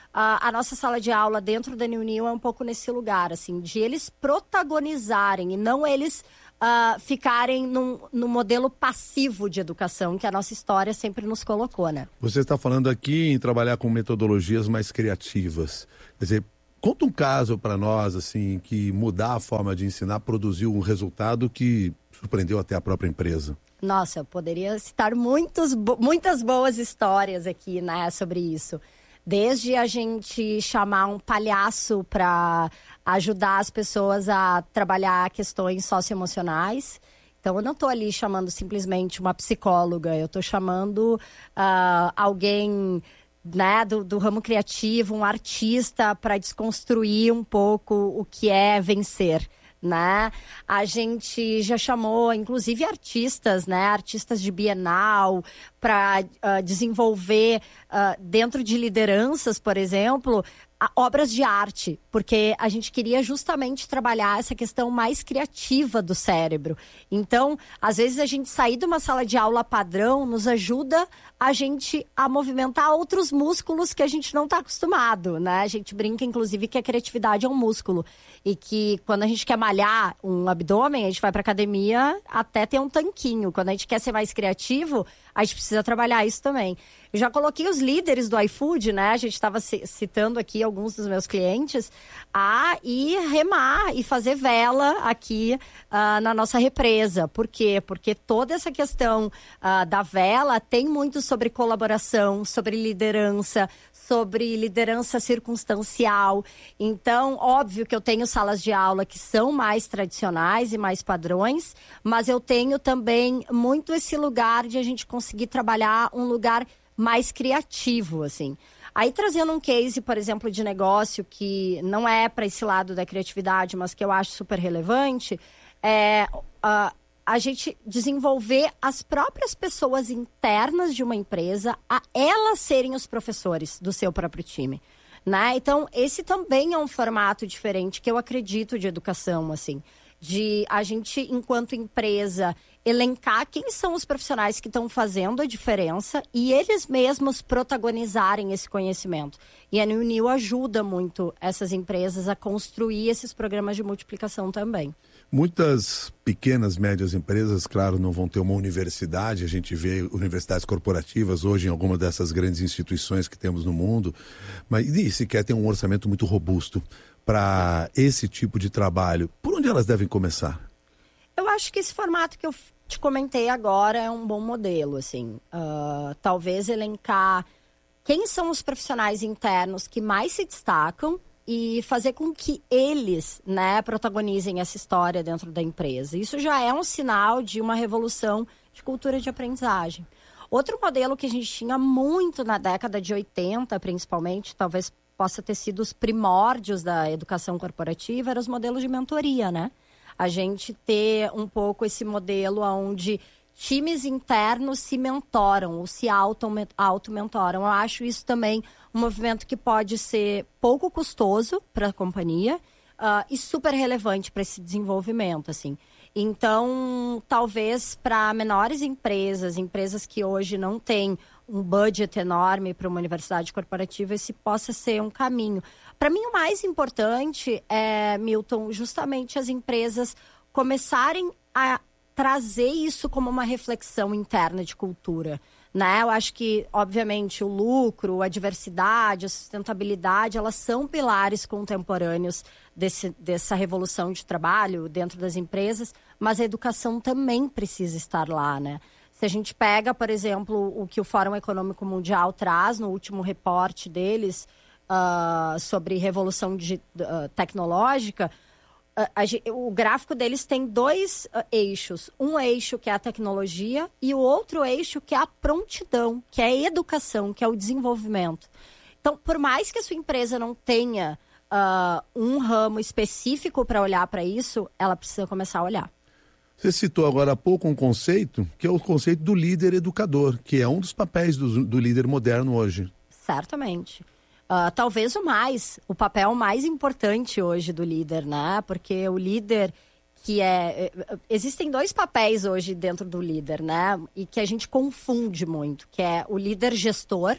Speaker 6: a, a nossa sala de aula dentro da New New é um pouco nesse lugar, assim, de eles protagonizarem e não eles uh, ficarem num, num modelo passivo de educação que a nossa história sempre nos colocou, né?
Speaker 5: Você está falando aqui em trabalhar com metodologias mais criativas. Quer dizer, conta um caso para nós, assim, que mudar a forma de ensinar produziu um resultado que surpreendeu até a própria empresa.
Speaker 6: Nossa, eu poderia citar muitos, muitas boas histórias aqui, né, sobre isso. Desde a gente chamar um palhaço para ajudar as pessoas a trabalhar questões socioemocionais. Então, eu não estou ali chamando simplesmente uma psicóloga, eu estou chamando uh, alguém, né, do, do ramo criativo, um artista, para desconstruir um pouco o que é vencer. Né? A gente já chamou, inclusive, artistas, né? Artistas de Bienal, para uh, desenvolver uh, dentro de lideranças, por exemplo, a, obras de arte, porque a gente queria justamente trabalhar essa questão mais criativa do cérebro. Então, às vezes a gente sair de uma sala de aula padrão nos ajuda a gente a movimentar outros músculos que a gente não está acostumado, né? A gente brinca, inclusive, que a criatividade é um músculo e que quando a gente quer malhar um abdômen, a gente vai para academia até ter um tanquinho. Quando a gente quer ser mais criativo, a gente precisa trabalhar isso também. Eu já coloquei os líderes do iFood, né? A gente estava citando aqui alguns dos meus clientes, a ir remar e fazer vela aqui uh, na nossa represa. Por quê? Porque toda essa questão uh, da vela tem muito sobre colaboração, sobre liderança, sobre liderança circunstancial. Então, óbvio que eu tenho salas de aula que são mais tradicionais e mais padrões, mas eu tenho também muito esse lugar de a gente conseguir trabalhar um lugar mais criativo, assim. Aí, trazendo um case, por exemplo, de negócio que não é para esse lado da criatividade, mas que eu acho super relevante, é uh, a gente desenvolver as próprias pessoas internas de uma empresa a elas serem os professores do seu próprio time. Né? Então, esse também é um formato diferente que eu acredito de educação, assim. De a gente, enquanto empresa, elencar quem são os profissionais que estão fazendo a diferença e eles mesmos protagonizarem esse conhecimento. E a New New ajuda muito essas empresas a construir esses programas de multiplicação também.
Speaker 5: Muitas pequenas, médias empresas, claro, não vão ter uma universidade. A gente vê universidades corporativas hoje em alguma dessas grandes instituições que temos no mundo, mas e sequer tem um orçamento muito robusto para esse tipo de trabalho. Por onde elas devem começar?
Speaker 6: Eu acho que esse formato que eu te comentei agora é um bom modelo, assim. Uh, talvez elencar quem são os profissionais internos que mais se destacam e fazer com que eles, né, protagonizem essa história dentro da empresa. Isso já é um sinal de uma revolução de cultura de aprendizagem. Outro modelo que a gente tinha muito na década de oitenta, principalmente, talvez possa ter sido os primórdios da educação corporativa, eram os modelos de mentoria, né? A gente ter um pouco esse modelo onde times internos se mentoram ou se auto-mentoram. Eu acho isso também um movimento que pode ser pouco custoso para a companhia uh, e super relevante para esse desenvolvimento, assim. Então, talvez para menores empresas, empresas que hoje não têm um budget enorme para uma universidade corporativa, esse possa ser um caminho. Para mim, o mais importante é, Milton, justamente as empresas começarem a trazer isso como uma reflexão interna de cultura, né? Eu acho que, obviamente, o lucro, a diversidade, a sustentabilidade, elas são pilares contemporâneos desse, dessa revolução de trabalho dentro das empresas, mas a educação também precisa estar lá, né? Se a gente pega, por exemplo, o que o Fórum Econômico Mundial traz no último reporte deles uh, sobre revolução de, uh, tecnológica, A, a, o gráfico deles tem dois uh, eixos. Um eixo que é a tecnologia e o outro eixo que é a prontidão, que é a educação, que é o desenvolvimento. Então, por mais que a sua empresa não tenha uh, um ramo específico para olhar para isso, ela precisa começar a olhar.
Speaker 5: Você citou agora há pouco um conceito, que é o conceito do líder educador, que é um dos papéis do, do líder moderno hoje.
Speaker 6: Certamente. Uh, talvez o mais, o papel mais importante hoje do líder, né? Porque o líder que é... Existem dois papéis hoje dentro do líder, né? E que a gente confunde muito, que é o líder gestor,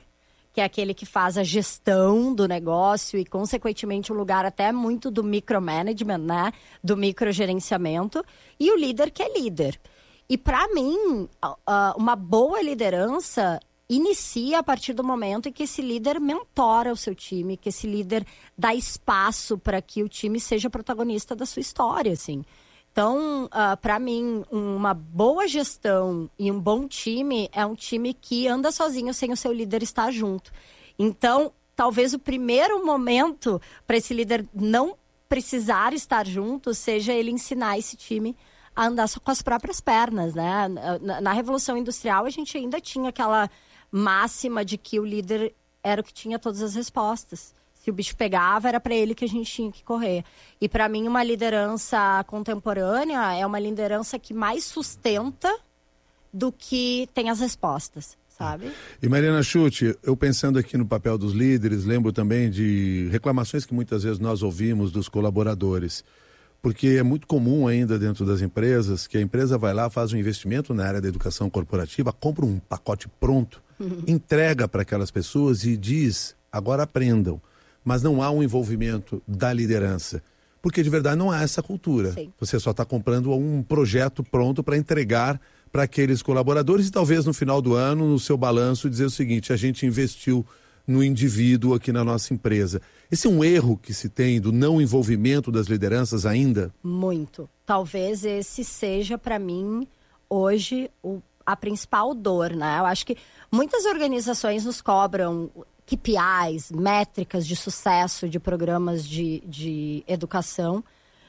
Speaker 6: que é aquele que faz a gestão do negócio e, consequentemente, um lugar até muito do micromanagement, né? Do microgerenciamento. E o líder que é líder. E, para mim, uma boa liderança inicia a partir do momento em que esse líder mentora o seu time, que esse líder dá espaço para que o time seja protagonista da sua história, assim. Então, uh, para mim, uma boa gestão e um bom time é um time que anda sozinho sem o seu líder estar junto. Então, talvez o primeiro momento para esse líder não precisar estar junto seja ele ensinar esse time a andar só com as próprias pernas, né? Na, na Revolução Industrial, a gente ainda tinha aquela máxima de que o líder era o que tinha todas as respostas. Se o bicho pegava, era para ele que a gente tinha que correr. E para mim, uma liderança contemporânea é uma liderança que mais sustenta do que tem as respostas, sabe?
Speaker 5: E Mariana Schutt, eu pensando aqui no papel dos líderes, lembro também de reclamações que muitas vezes nós ouvimos dos colaboradores. Porque é muito comum ainda dentro das empresas que a empresa vai lá, faz um investimento na área da educação corporativa, compra um pacote pronto, uhum. entrega para aquelas pessoas e diz, agora aprendam. Mas não há um envolvimento da liderança. Porque de verdade não há essa cultura. Sim. Você só está comprando um projeto pronto para entregar para aqueles colaboradores e talvez no final do ano, no seu balanço, dizer o seguinte, a gente investiu no indivíduo aqui na nossa empresa. Esse é um erro que se tem do não envolvimento das lideranças ainda? Muito.
Speaker 6: Talvez esse seja, para mim, hoje, o, a principal dor, né? Eu acho que muitas organizações nos cobram K P Is, métricas de sucesso de programas de, de educação.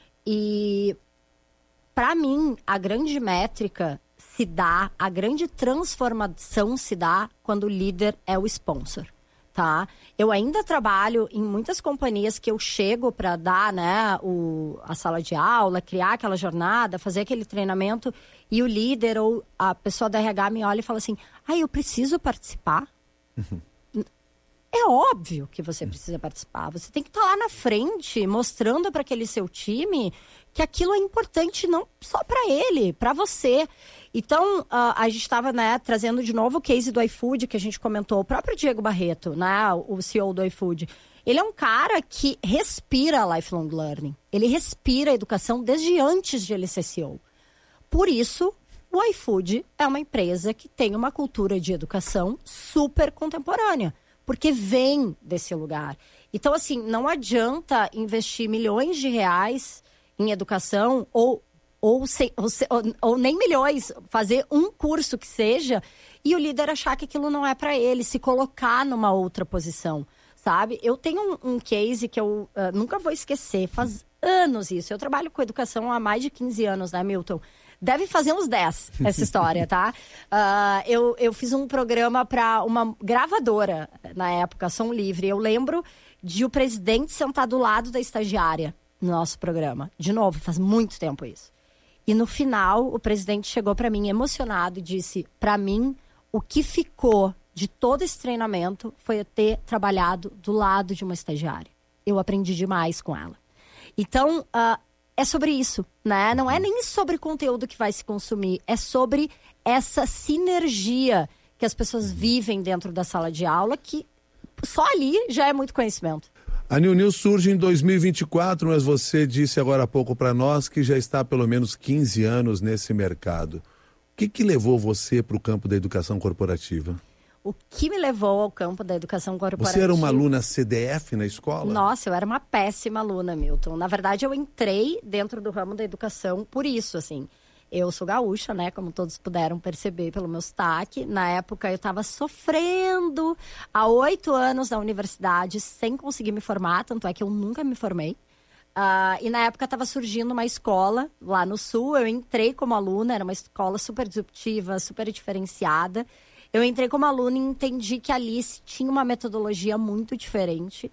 Speaker 6: E, para mim, a grande métrica se dá, a grande transformação se dá quando o líder é o sponsor. Tá? Eu ainda trabalho em muitas companhias que eu chego para dar, né, o, a sala de aula, criar aquela jornada, fazer aquele treinamento e o líder ou a pessoa da R H me olha e fala assim, ah, eu preciso participar? Uhum. É óbvio que você precisa participar. Você tem que estar lá na frente, mostrando para aquele seu time que aquilo é importante não só para ele, para você. Então, uh, a gente estava, né, trazendo de novo o case do iFood, que a gente comentou. O próprio Diego Barreto, né, o C E O do iFood. Ele é um cara que respira lifelong learning. Ele respira a educação desde antes de ele ser C E O. Por isso, o iFood é uma empresa que tem uma cultura de educação super contemporânea. Porque vem desse lugar. Então, assim, não adianta investir milhões de reais em educação ou, ou, se, ou, se, ou, ou nem milhões, fazer um curso que seja e o líder achar que aquilo não é para ele, se colocar numa outra posição, sabe? Eu tenho um, um case que eu uh, nunca vou esquecer, faz anos isso. Eu trabalho com educação há mais de quinze anos, né, Milton? Deve fazer uns dez, essa história, tá? Uh, eu, eu fiz um programa para uma gravadora, na época, Som Livre. Eu lembro de o presidente sentar do lado da estagiária no nosso programa. De novo, faz muito tempo isso. E no final, o presidente chegou para mim emocionado e disse, para mim, o que ficou de todo esse treinamento foi eu ter trabalhado do lado de uma estagiária. Eu aprendi demais com ela. Então, uh, é sobre isso, né? Não é nem sobre o conteúdo que vai se consumir, é sobre essa sinergia que as pessoas vivem dentro da sala de aula, que só ali já é muito conhecimento.
Speaker 5: A New New surge em dois mil e vinte e quatro, mas você disse agora há pouco para nós que já está há pelo menos quinze anos nesse mercado. O que, que levou você para o campo da educação corporativa?
Speaker 6: O que me levou ao campo da educação corporativa...
Speaker 5: Você era uma aluna C D F na escola?
Speaker 6: Nossa, eu era uma péssima aluna, Milton. Na verdade, eu entrei dentro do ramo da educação por isso, assim. Eu sou gaúcha, né, como todos puderam perceber pelo meu sotaque. Na época, eu estava sofrendo há oito anos na universidade sem conseguir me formar, tanto é que eu nunca me formei. Uh, e na época estava surgindo uma escola lá no Sul. Eu entrei como aluna, era uma escola super disruptiva, super diferenciada. Eu entrei como aluna e entendi que ali tinha uma metodologia muito diferente.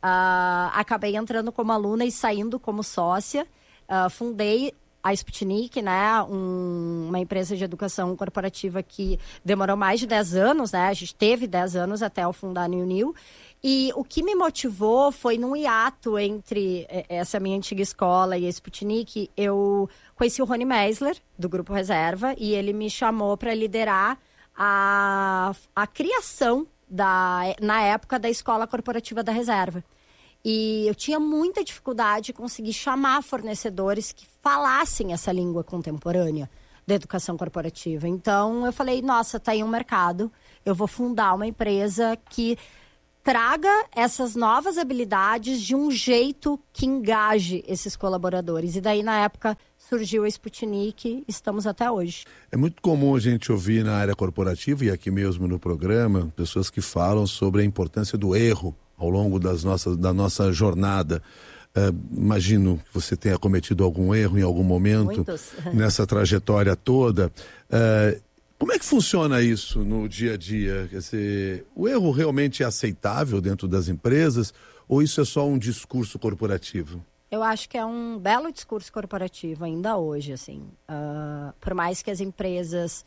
Speaker 6: Uh, acabei entrando como aluna e saindo como sócia. Uh, fundei a Sputnik, né, um, uma empresa de educação corporativa que demorou mais de dez anos, né? A gente teve dez anos até eu fundar a New New. E o que me motivou foi num hiato entre essa minha antiga escola e a Sputnik. Eu conheci o Rony Meisler, do Grupo Reserva, e ele me chamou para liderar A, a criação da, na época da Escola Corporativa da Reserva. E eu tinha muita dificuldade de conseguir chamar fornecedores que falassem essa língua contemporânea da educação corporativa. Então, eu falei, nossa, tá aí um mercado. Eu vou fundar uma empresa que traga essas novas habilidades de um jeito que engaje esses colaboradores. E daí, na época, surgiu a Sputnik, estamos até hoje.
Speaker 5: É muito comum a gente ouvir na área corporativa e aqui mesmo no programa, pessoas que falam sobre a importância do erro ao longo das nossas, da nossa jornada. Uh, imagino que você tenha cometido algum erro em algum momento
Speaker 6: Muitos.
Speaker 5: Nessa trajetória toda. Uh, como é que funciona isso no dia a dia? Quer dizer, o erro realmente é aceitável dentro das empresas ou isso é só um discurso corporativo?
Speaker 6: Eu acho que é um belo discurso corporativo ainda hoje, assim. Uh, por mais que as empresas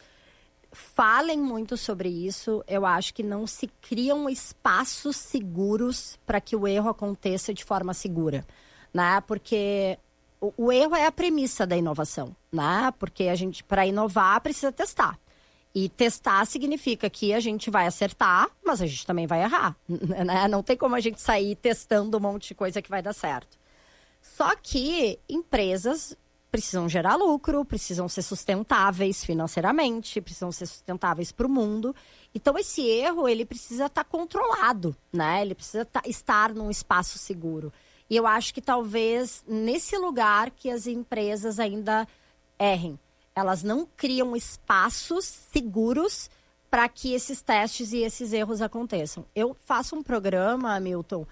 Speaker 6: falem muito sobre isso, eu acho que não se criam espaços seguros para que o erro aconteça de forma segura, né? Porque o, o erro é a premissa da inovação, né? Porque a gente, para inovar, precisa testar. E testar significa que a gente vai acertar, mas a gente também vai errar, né? Não tem como a gente sair testando um monte de coisa que vai dar certo. Só que empresas precisam gerar lucro, precisam ser sustentáveis financeiramente, precisam ser sustentáveis para o mundo. Então, esse erro, ele precisa estar controlado, né? Ele precisa tá, estar num espaço seguro. E eu acho que talvez nesse lugar que as empresas ainda errem. Elas não criam espaços seguros para que esses testes e esses erros aconteçam. Eu faço um programa, Milton,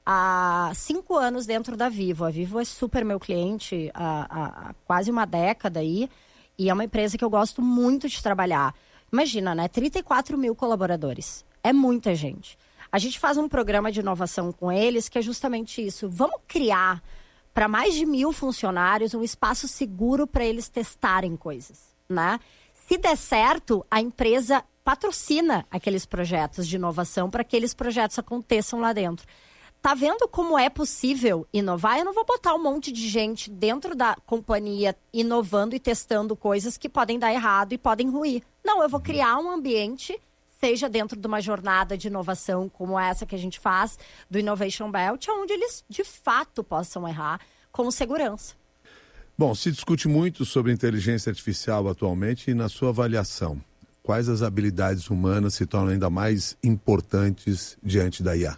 Speaker 6: há cinco anos dentro da Vivo. A Vivo é super meu cliente há, há, há quase uma década aí. E é uma empresa que eu gosto muito de trabalhar. Imagina, né? trinta e quatro mil colaboradores. É muita gente. A gente faz um programa de inovação com eles que é justamente isso. Vamos criar para mais de mil funcionários um espaço seguro para eles testarem coisas, né? Se der certo, a empresa patrocina aqueles projetos de inovação para que aqueles projetos aconteçam lá dentro. Tá vendo como é possível inovar? Eu não vou botar um monte de gente dentro da companhia inovando e testando coisas que podem dar errado e podem ruir. Não, eu vou criar um ambiente, seja dentro de uma jornada de inovação como essa que a gente faz, do Innovation Belt, onde eles de fato possam errar com segurança.
Speaker 5: Bom, se discute muito sobre inteligência artificial atualmente e na sua avaliação, quais as habilidades humanas se tornam ainda mais importantes diante da I A?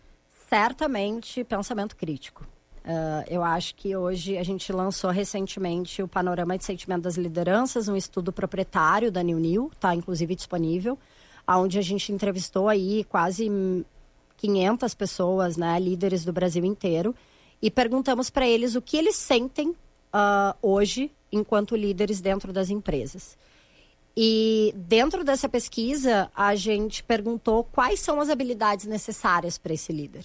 Speaker 6: Certamente, pensamento crítico. Uh, eu acho que hoje a gente lançou recentemente o Panorama de Sentimento das Lideranças, um estudo proprietário da New New, está inclusive disponível, onde a gente entrevistou aí quase quinhentas pessoas, né, líderes do Brasil inteiro, e perguntamos para eles o que eles sentem uh, hoje enquanto líderes dentro das empresas. E dentro dessa pesquisa, a gente perguntou quais são as habilidades necessárias para esse líder.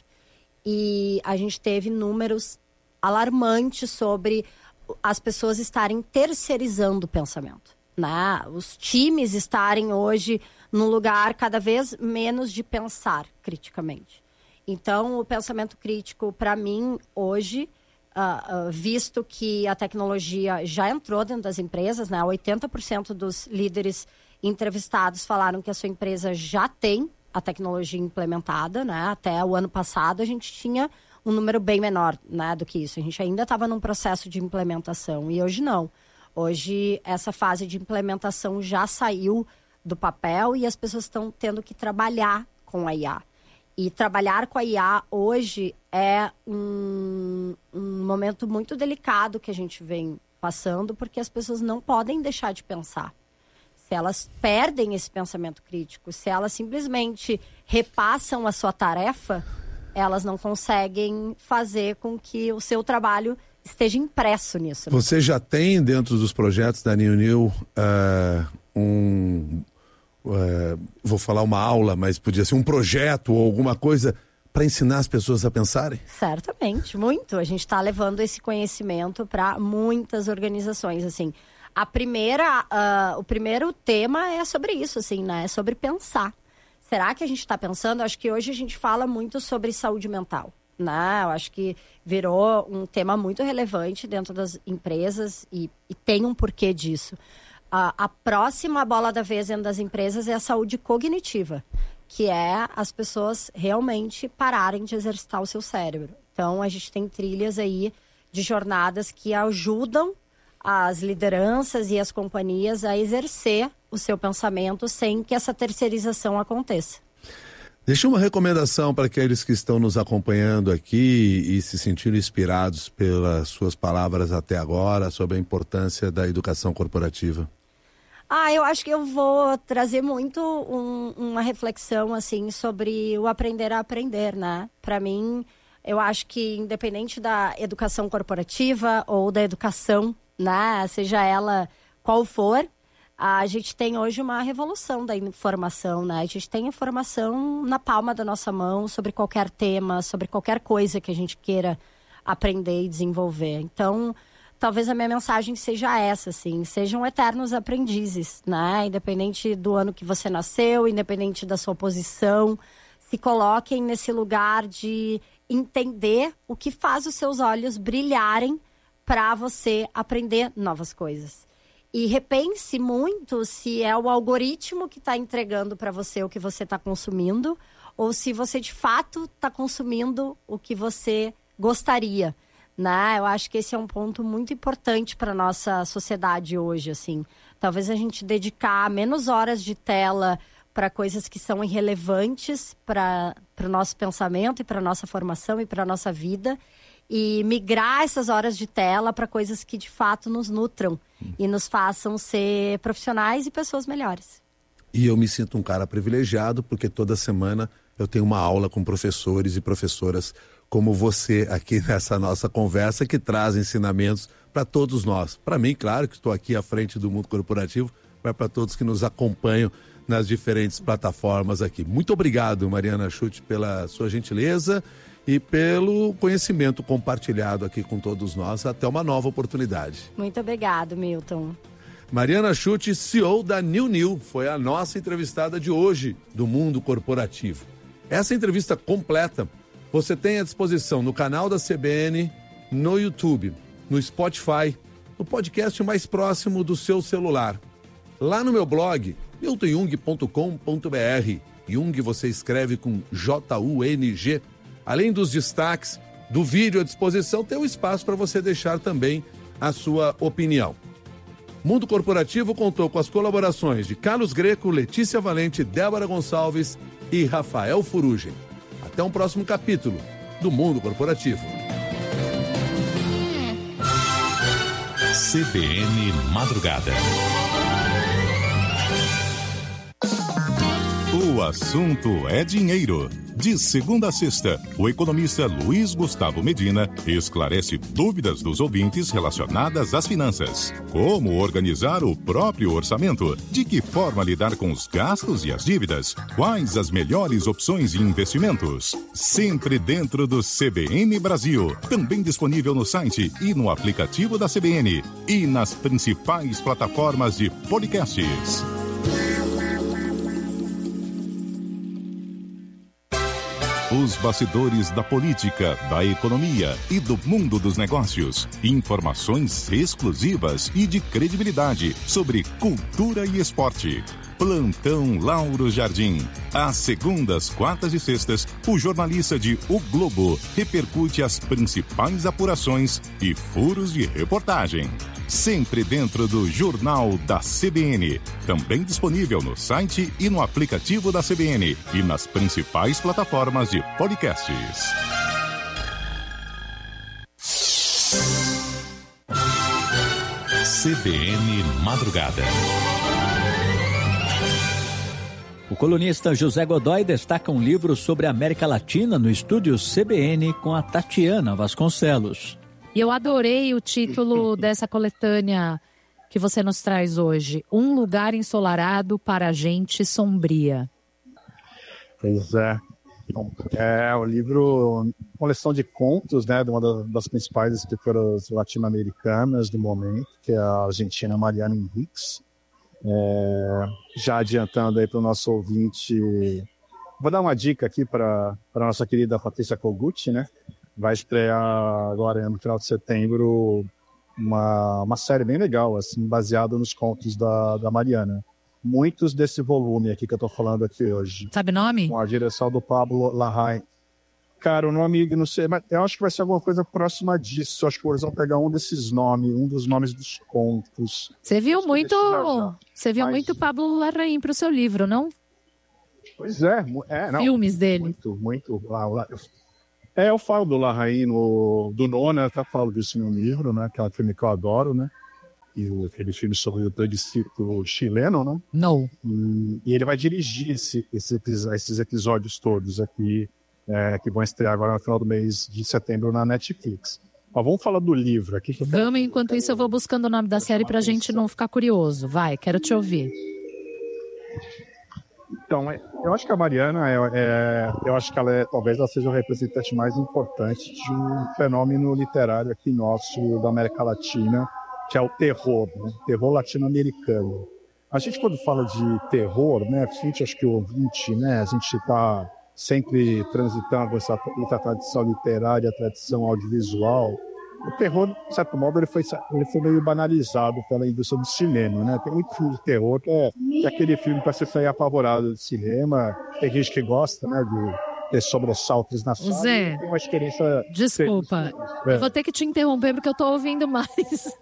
Speaker 6: E a gente teve números alarmantes sobre as pessoas estarem terceirizando o pensamento, né? Os times estarem hoje num lugar cada vez menos de pensar criticamente. Então, o pensamento crítico, para mim, hoje, uh, uh, visto que a tecnologia já entrou dentro das empresas, né? oitenta por cento dos líderes entrevistados falaram que a sua empresa já tem a tecnologia implementada, né? Até o ano passado a gente tinha um número bem menor, né, do que isso. A gente ainda estava num processo de implementação e hoje não. Hoje essa fase de implementação já saiu do papel e as pessoas estão tendo que trabalhar com a I A. E trabalhar com a I A hoje é um, um momento muito delicado que a gente vem passando, porque as pessoas não podem deixar de pensar. Se elas perdem esse pensamento crítico, se elas simplesmente repassam a sua tarefa, elas não conseguem fazer com que o seu trabalho esteja impresso nisso. Né?
Speaker 5: Você já tem dentro dos projetos da New New uh, um... Uh, vou falar uma aula, mas podia ser um projeto ou alguma coisa para ensinar as pessoas a pensarem?
Speaker 6: Certamente, muito. A gente está levando esse conhecimento para muitas organizações, assim. A primeira, uh, o primeiro tema é sobre isso, assim, né? É sobre pensar. Será que a gente está pensando? Acho que hoje a gente fala muito sobre saúde mental, né? Eu acho que virou um tema muito relevante dentro das empresas e, e tem um porquê disso. Uh, a próxima bola da vez dentro das empresas é a saúde cognitiva, que é as pessoas realmente pararem de exercitar o seu cérebro. Então, a gente tem trilhas aí de jornadas que ajudam as lideranças e as companhias a exercer o seu pensamento sem que essa terceirização aconteça.
Speaker 5: Deixa uma recomendação para aqueles que estão nos acompanhando aqui e se sentiram inspirados pelas suas palavras até agora sobre a importância da educação corporativa.
Speaker 6: Ah, eu acho que eu vou trazer muito um, uma reflexão assim sobre o aprender a aprender, né? Para mim, eu acho que independente da educação corporativa ou da educação, né, seja ela qual for, a gente tem hoje uma revolução da informação, né? A gente tem informação na palma da nossa mão sobre qualquer tema, sobre qualquer coisa que a gente queira aprender e desenvolver. Então, talvez a minha mensagem seja essa, assim, sejam eternos aprendizes, né? Independente do ano que você nasceu, independente da sua posição, se coloquem nesse lugar de entender o que faz os seus olhos brilharem para você aprender novas coisas. E repense muito se é o algoritmo que está entregando para você o que você está consumindo ou se você, de fato, está consumindo o que você gostaria, né? Eu acho que esse é um ponto muito importante para a nossa sociedade hoje, assim. Talvez a gente dedicar menos horas de tela para coisas que são irrelevantes para o nosso pensamento e para a nossa formação e para a nossa vida e migrar essas horas de tela para coisas que, de fato, nos nutram e nos façam ser profissionais e pessoas melhores.
Speaker 5: E eu me sinto um cara privilegiado porque toda semana eu tenho uma aula com professores e professoras como você aqui nessa nossa conversa que traz ensinamentos para todos nós. Para mim, claro, que estou aqui à frente do mundo corporativo, mas para todos que nos acompanham nas diferentes plataformas aqui. Muito obrigado, Mariana Schutt, pela sua gentileza e pelo conhecimento compartilhado aqui com todos nós. Até uma nova oportunidade.
Speaker 6: Muito obrigado, Milton.
Speaker 5: Mariana Schutt, C E O da New New, foi a nossa entrevistada de hoje do mundo corporativo. Essa entrevista completa você tem à disposição no canal da C B N, no YouTube, no Spotify, no podcast mais próximo do seu celular. Lá no meu blog, milton jung ponto com ponto b r. Jung você escreve com J U N G. Além dos destaques do vídeo à disposição, tem um espaço para você deixar também a sua opinião. Mundo Corporativo contou com as colaborações de Carlos Greco, Letícia Valente, Débora Gonçalves e Rafael Furugem. Até um próximo capítulo do Mundo Corporativo.
Speaker 7: C B N Madrugada. O assunto é dinheiro. De segunda a sexta, o economista Luiz Gustavo Medina esclarece dúvidas dos ouvintes relacionadas às finanças. Como organizar o próprio orçamento? De que forma lidar com os gastos e as dívidas? Quais as melhores opções de investimentos? Sempre dentro do C B N Brasil. Também disponível no site e no aplicativo da C B N. E nas principais plataformas de podcasts. Os bastidores da política, da economia e do mundo dos negócios. Informações exclusivas e de credibilidade sobre cultura e esporte. Plantão Lauro Jardim. Às segundas, quartas e sextas, o jornalista de O Globo repercute as principais apurações e furos de reportagem. Sempre dentro do Jornal da C B N. Também disponível no site e no aplicativo da C B N e nas principais plataformas de podcasts. C B N Madrugada.
Speaker 4: O colunista José Godoy destaca um livro sobre a América Latina no estúdio C B N com a Tatiana Vasconcelos.
Speaker 8: E eu adorei o título dessa coletânea que você nos traz hoje. Um lugar ensolarado para a gente sombria.
Speaker 9: Pois é. É o livro, uma coleção de contos, né, de uma das principais escritoras latino-americanas do momento, que é a argentina Mariana Enríquez. É, já adiantando aí para o nosso ouvinte, vou dar uma dica aqui para a nossa querida Patrícia Kogut, né? Vai estrear agora no final de setembro uma, uma série bem legal, assim, baseada nos contos da, da Mariana. muitos desse volume aqui que eu tô falando aqui hoje.
Speaker 8: Sabe o nome?
Speaker 9: Com a direção do Pablo Larraín. Cara, o nome, não sei, mas eu acho que vai ser alguma coisa próxima disso. Eu acho que eles vão pegar um desses nomes, um dos nomes dos contos.
Speaker 8: Você viu
Speaker 9: acho
Speaker 8: muito, você viu
Speaker 9: mas...
Speaker 8: muito Pablo Larraín para o seu livro, não?
Speaker 9: Pois é, é não,
Speaker 8: filmes dele.
Speaker 9: Muito, muito. Lá, lá. É, eu falo do Larraín, no, do Nona, eu até falo disso no livro, né? Aquela filme que eu adoro, né? E aquele filme sobre o plebiscito chileno, né?
Speaker 8: Não.
Speaker 9: E, e ele vai dirigir esse, esse, esses episódios todos aqui, é, que vão estrear agora no final do mês de setembro na Netflix. Mas vamos falar do livro aqui. Que
Speaker 8: vamos, enquanto isso eu vou buscando o nome da série pra gente não ficar curioso. Vai, quero te ouvir.
Speaker 9: Então, eu acho que a Mariana, é, é, eu acho que ela é, talvez ela seja o representante mais importante de um fenômeno literário aqui nosso, da América Latina, que é o terror, né? Terror latino-americano. A gente, quando fala de terror, né, a gente, acho que o ouvinte, né, a gente está sempre transitando essa, essa tradição literária, a tradição audiovisual. O terror, de certo modo, ele foi, ele foi meio banalizado pela indústria do cinema, né? Tem muito filme de terror que é, que é aquele filme para você sair apavorado de cinema. Tem gente que gosta, né, de ter sobressaltos na sala.
Speaker 8: Zé,
Speaker 9: tem uma experiência...
Speaker 8: Desculpa, é. eu vou ter que te interromper porque eu estou ouvindo mais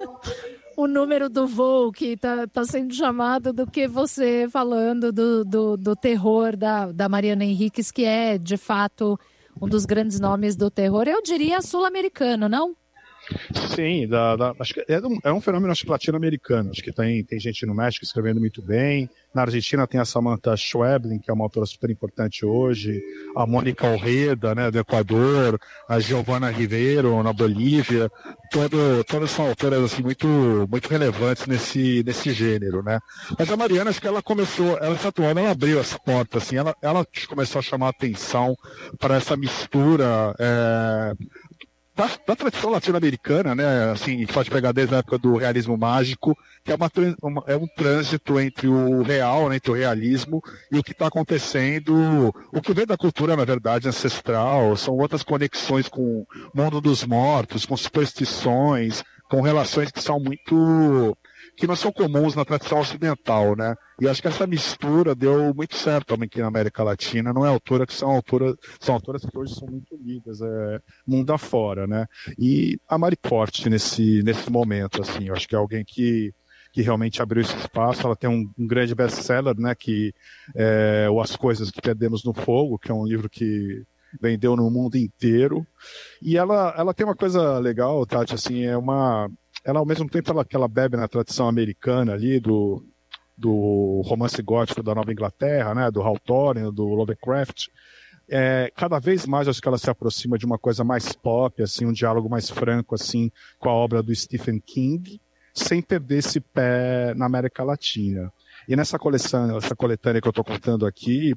Speaker 8: o número do voo que está tá sendo chamado do que você falando do, do, do terror da, da Mariana Henriques, que é, de fato, um dos grandes nomes do terror. Eu diria sul-americano, não?
Speaker 9: Sim, da, da, acho que é, um, é um fenômeno acho que latino-americano. Acho que tem, tem gente no México escrevendo muito bem. Na Argentina tem a Samantha Schweblin, que é uma autora super importante hoje. A Mônica Orreda, né, do Equador. A Giovanna Ribeiro, na Bolívia. Todo, todas são autoras assim, muito, muito relevantes nesse, nesse gênero, né? Mas a Mariana, acho que ela começou, ela está atuando, ela abriu essa porta, assim, ela, ela começou a chamar a atenção para essa mistura... É, Da, da tradição latino-americana, né, assim, a gente pode pegar desde a época do realismo mágico, que é, uma, uma, é um trânsito entre o real, né, entre o realismo e o que está acontecendo, o que vem da cultura, na verdade, ancestral, são outras conexões com o mundo dos mortos, com superstições, com relações que são muito... que não são comuns na tradição ocidental, né? E acho que essa mistura deu muito certo também aqui na América Latina. Não é autora que são autoras, são autoras que hoje são muito lidas, é, mundo afora, né? E a Mari Forte nesse, nesse momento, assim, eu acho que é alguém que, que realmente abriu esse espaço. Ela tem um, um grande best-seller, né? Que é o As Coisas que Perdemos no Fogo, que é um livro que vendeu no mundo inteiro. E ela, ela tem uma coisa legal, Tati, assim, é uma... Ela, ao mesmo tempo, ela, que ela bebe na tradição americana ali, do, do romance gótico da Nova Inglaterra, né, do Hawthorne, do Lovecraft, é, cada vez mais acho que ela se aproxima de uma coisa mais pop, assim, um diálogo mais franco, assim, com a obra do Stephen King, sem perder esse pé na América Latina. E nessa coleção, essa coletânea que eu estou contando aqui,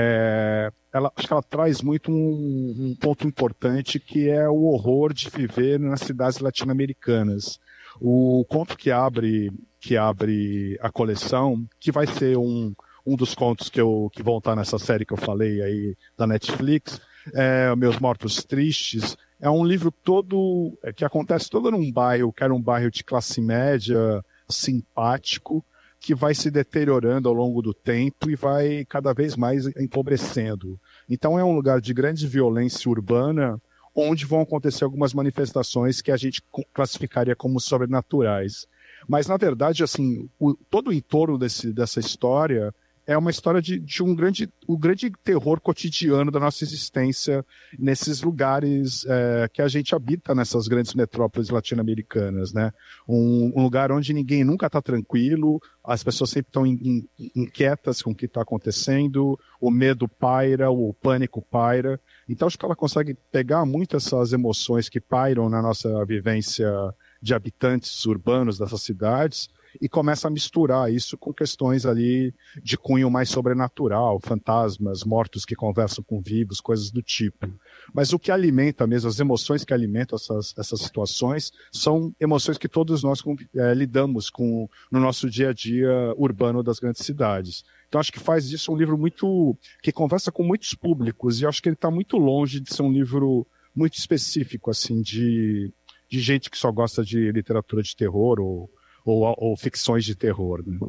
Speaker 9: é, ela, acho que ela traz muito um, um ponto importante, que é o horror de viver nas cidades latino-americanas. O conto que abre, que abre a coleção, que vai ser um, um dos contos que, eu, que vão estar nessa série que eu falei aí da Netflix, é Meus Mortos Tristes, é um livro todo, que acontece todo num bairro, que era um bairro de classe média, simpático, que vai se deteriorando ao longo do tempo e vai cada vez mais empobrecendo. Então é um lugar de grande violência urbana, onde vão acontecer algumas manifestações que a gente classificaria como sobrenaturais. Mas, na verdade, assim, o, todo o entorno desse, dessa história é uma história de, de um grande, o grande terror cotidiano da nossa existência nesses lugares é, que a gente habita nessas grandes metrópoles latino-americanas, né? Um, um lugar onde ninguém nunca está tranquilo, as pessoas sempre estão in, in, inquietas com o que está acontecendo, o medo paira, o pânico paira. Então, acho que ela consegue pegar muito essas emoções que pairam na nossa vivência de habitantes urbanos dessas cidades e começa a misturar isso com questões ali de cunho mais sobrenatural, fantasmas, mortos que conversam com vivos, coisas do tipo. Mas o que alimenta mesmo, as emoções que alimentam essas, essas situações, são emoções que todos nós é, lidamos com no nosso dia a dia urbano das grandes cidades. Então acho que faz disso um livro muito que conversa com muitos públicos, e acho que ele está muito longe de ser um livro muito específico, assim, de, de gente que só gosta de literatura de terror ou Ou, ou ficções de terror, né?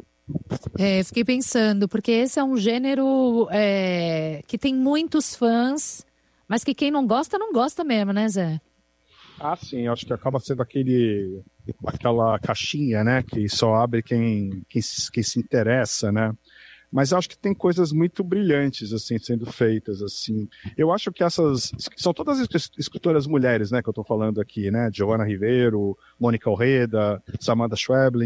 Speaker 8: É, fiquei pensando, porque esse é um gênero é, que tem muitos fãs, mas que quem não gosta, não gosta mesmo, né, Zé?
Speaker 9: Ah, sim, acho que acaba sendo aquele, aquela caixinha, né, que só abre quem, quem, quem se interessa, né? Mas acho que tem coisas muito brilhantes, assim, sendo feitas, assim. Eu acho que essas... São todas escritoras mulheres, né, que eu tô falando aqui, né? Giovanna Ribeiro, Mônica Orreda, Samantha Schweblin.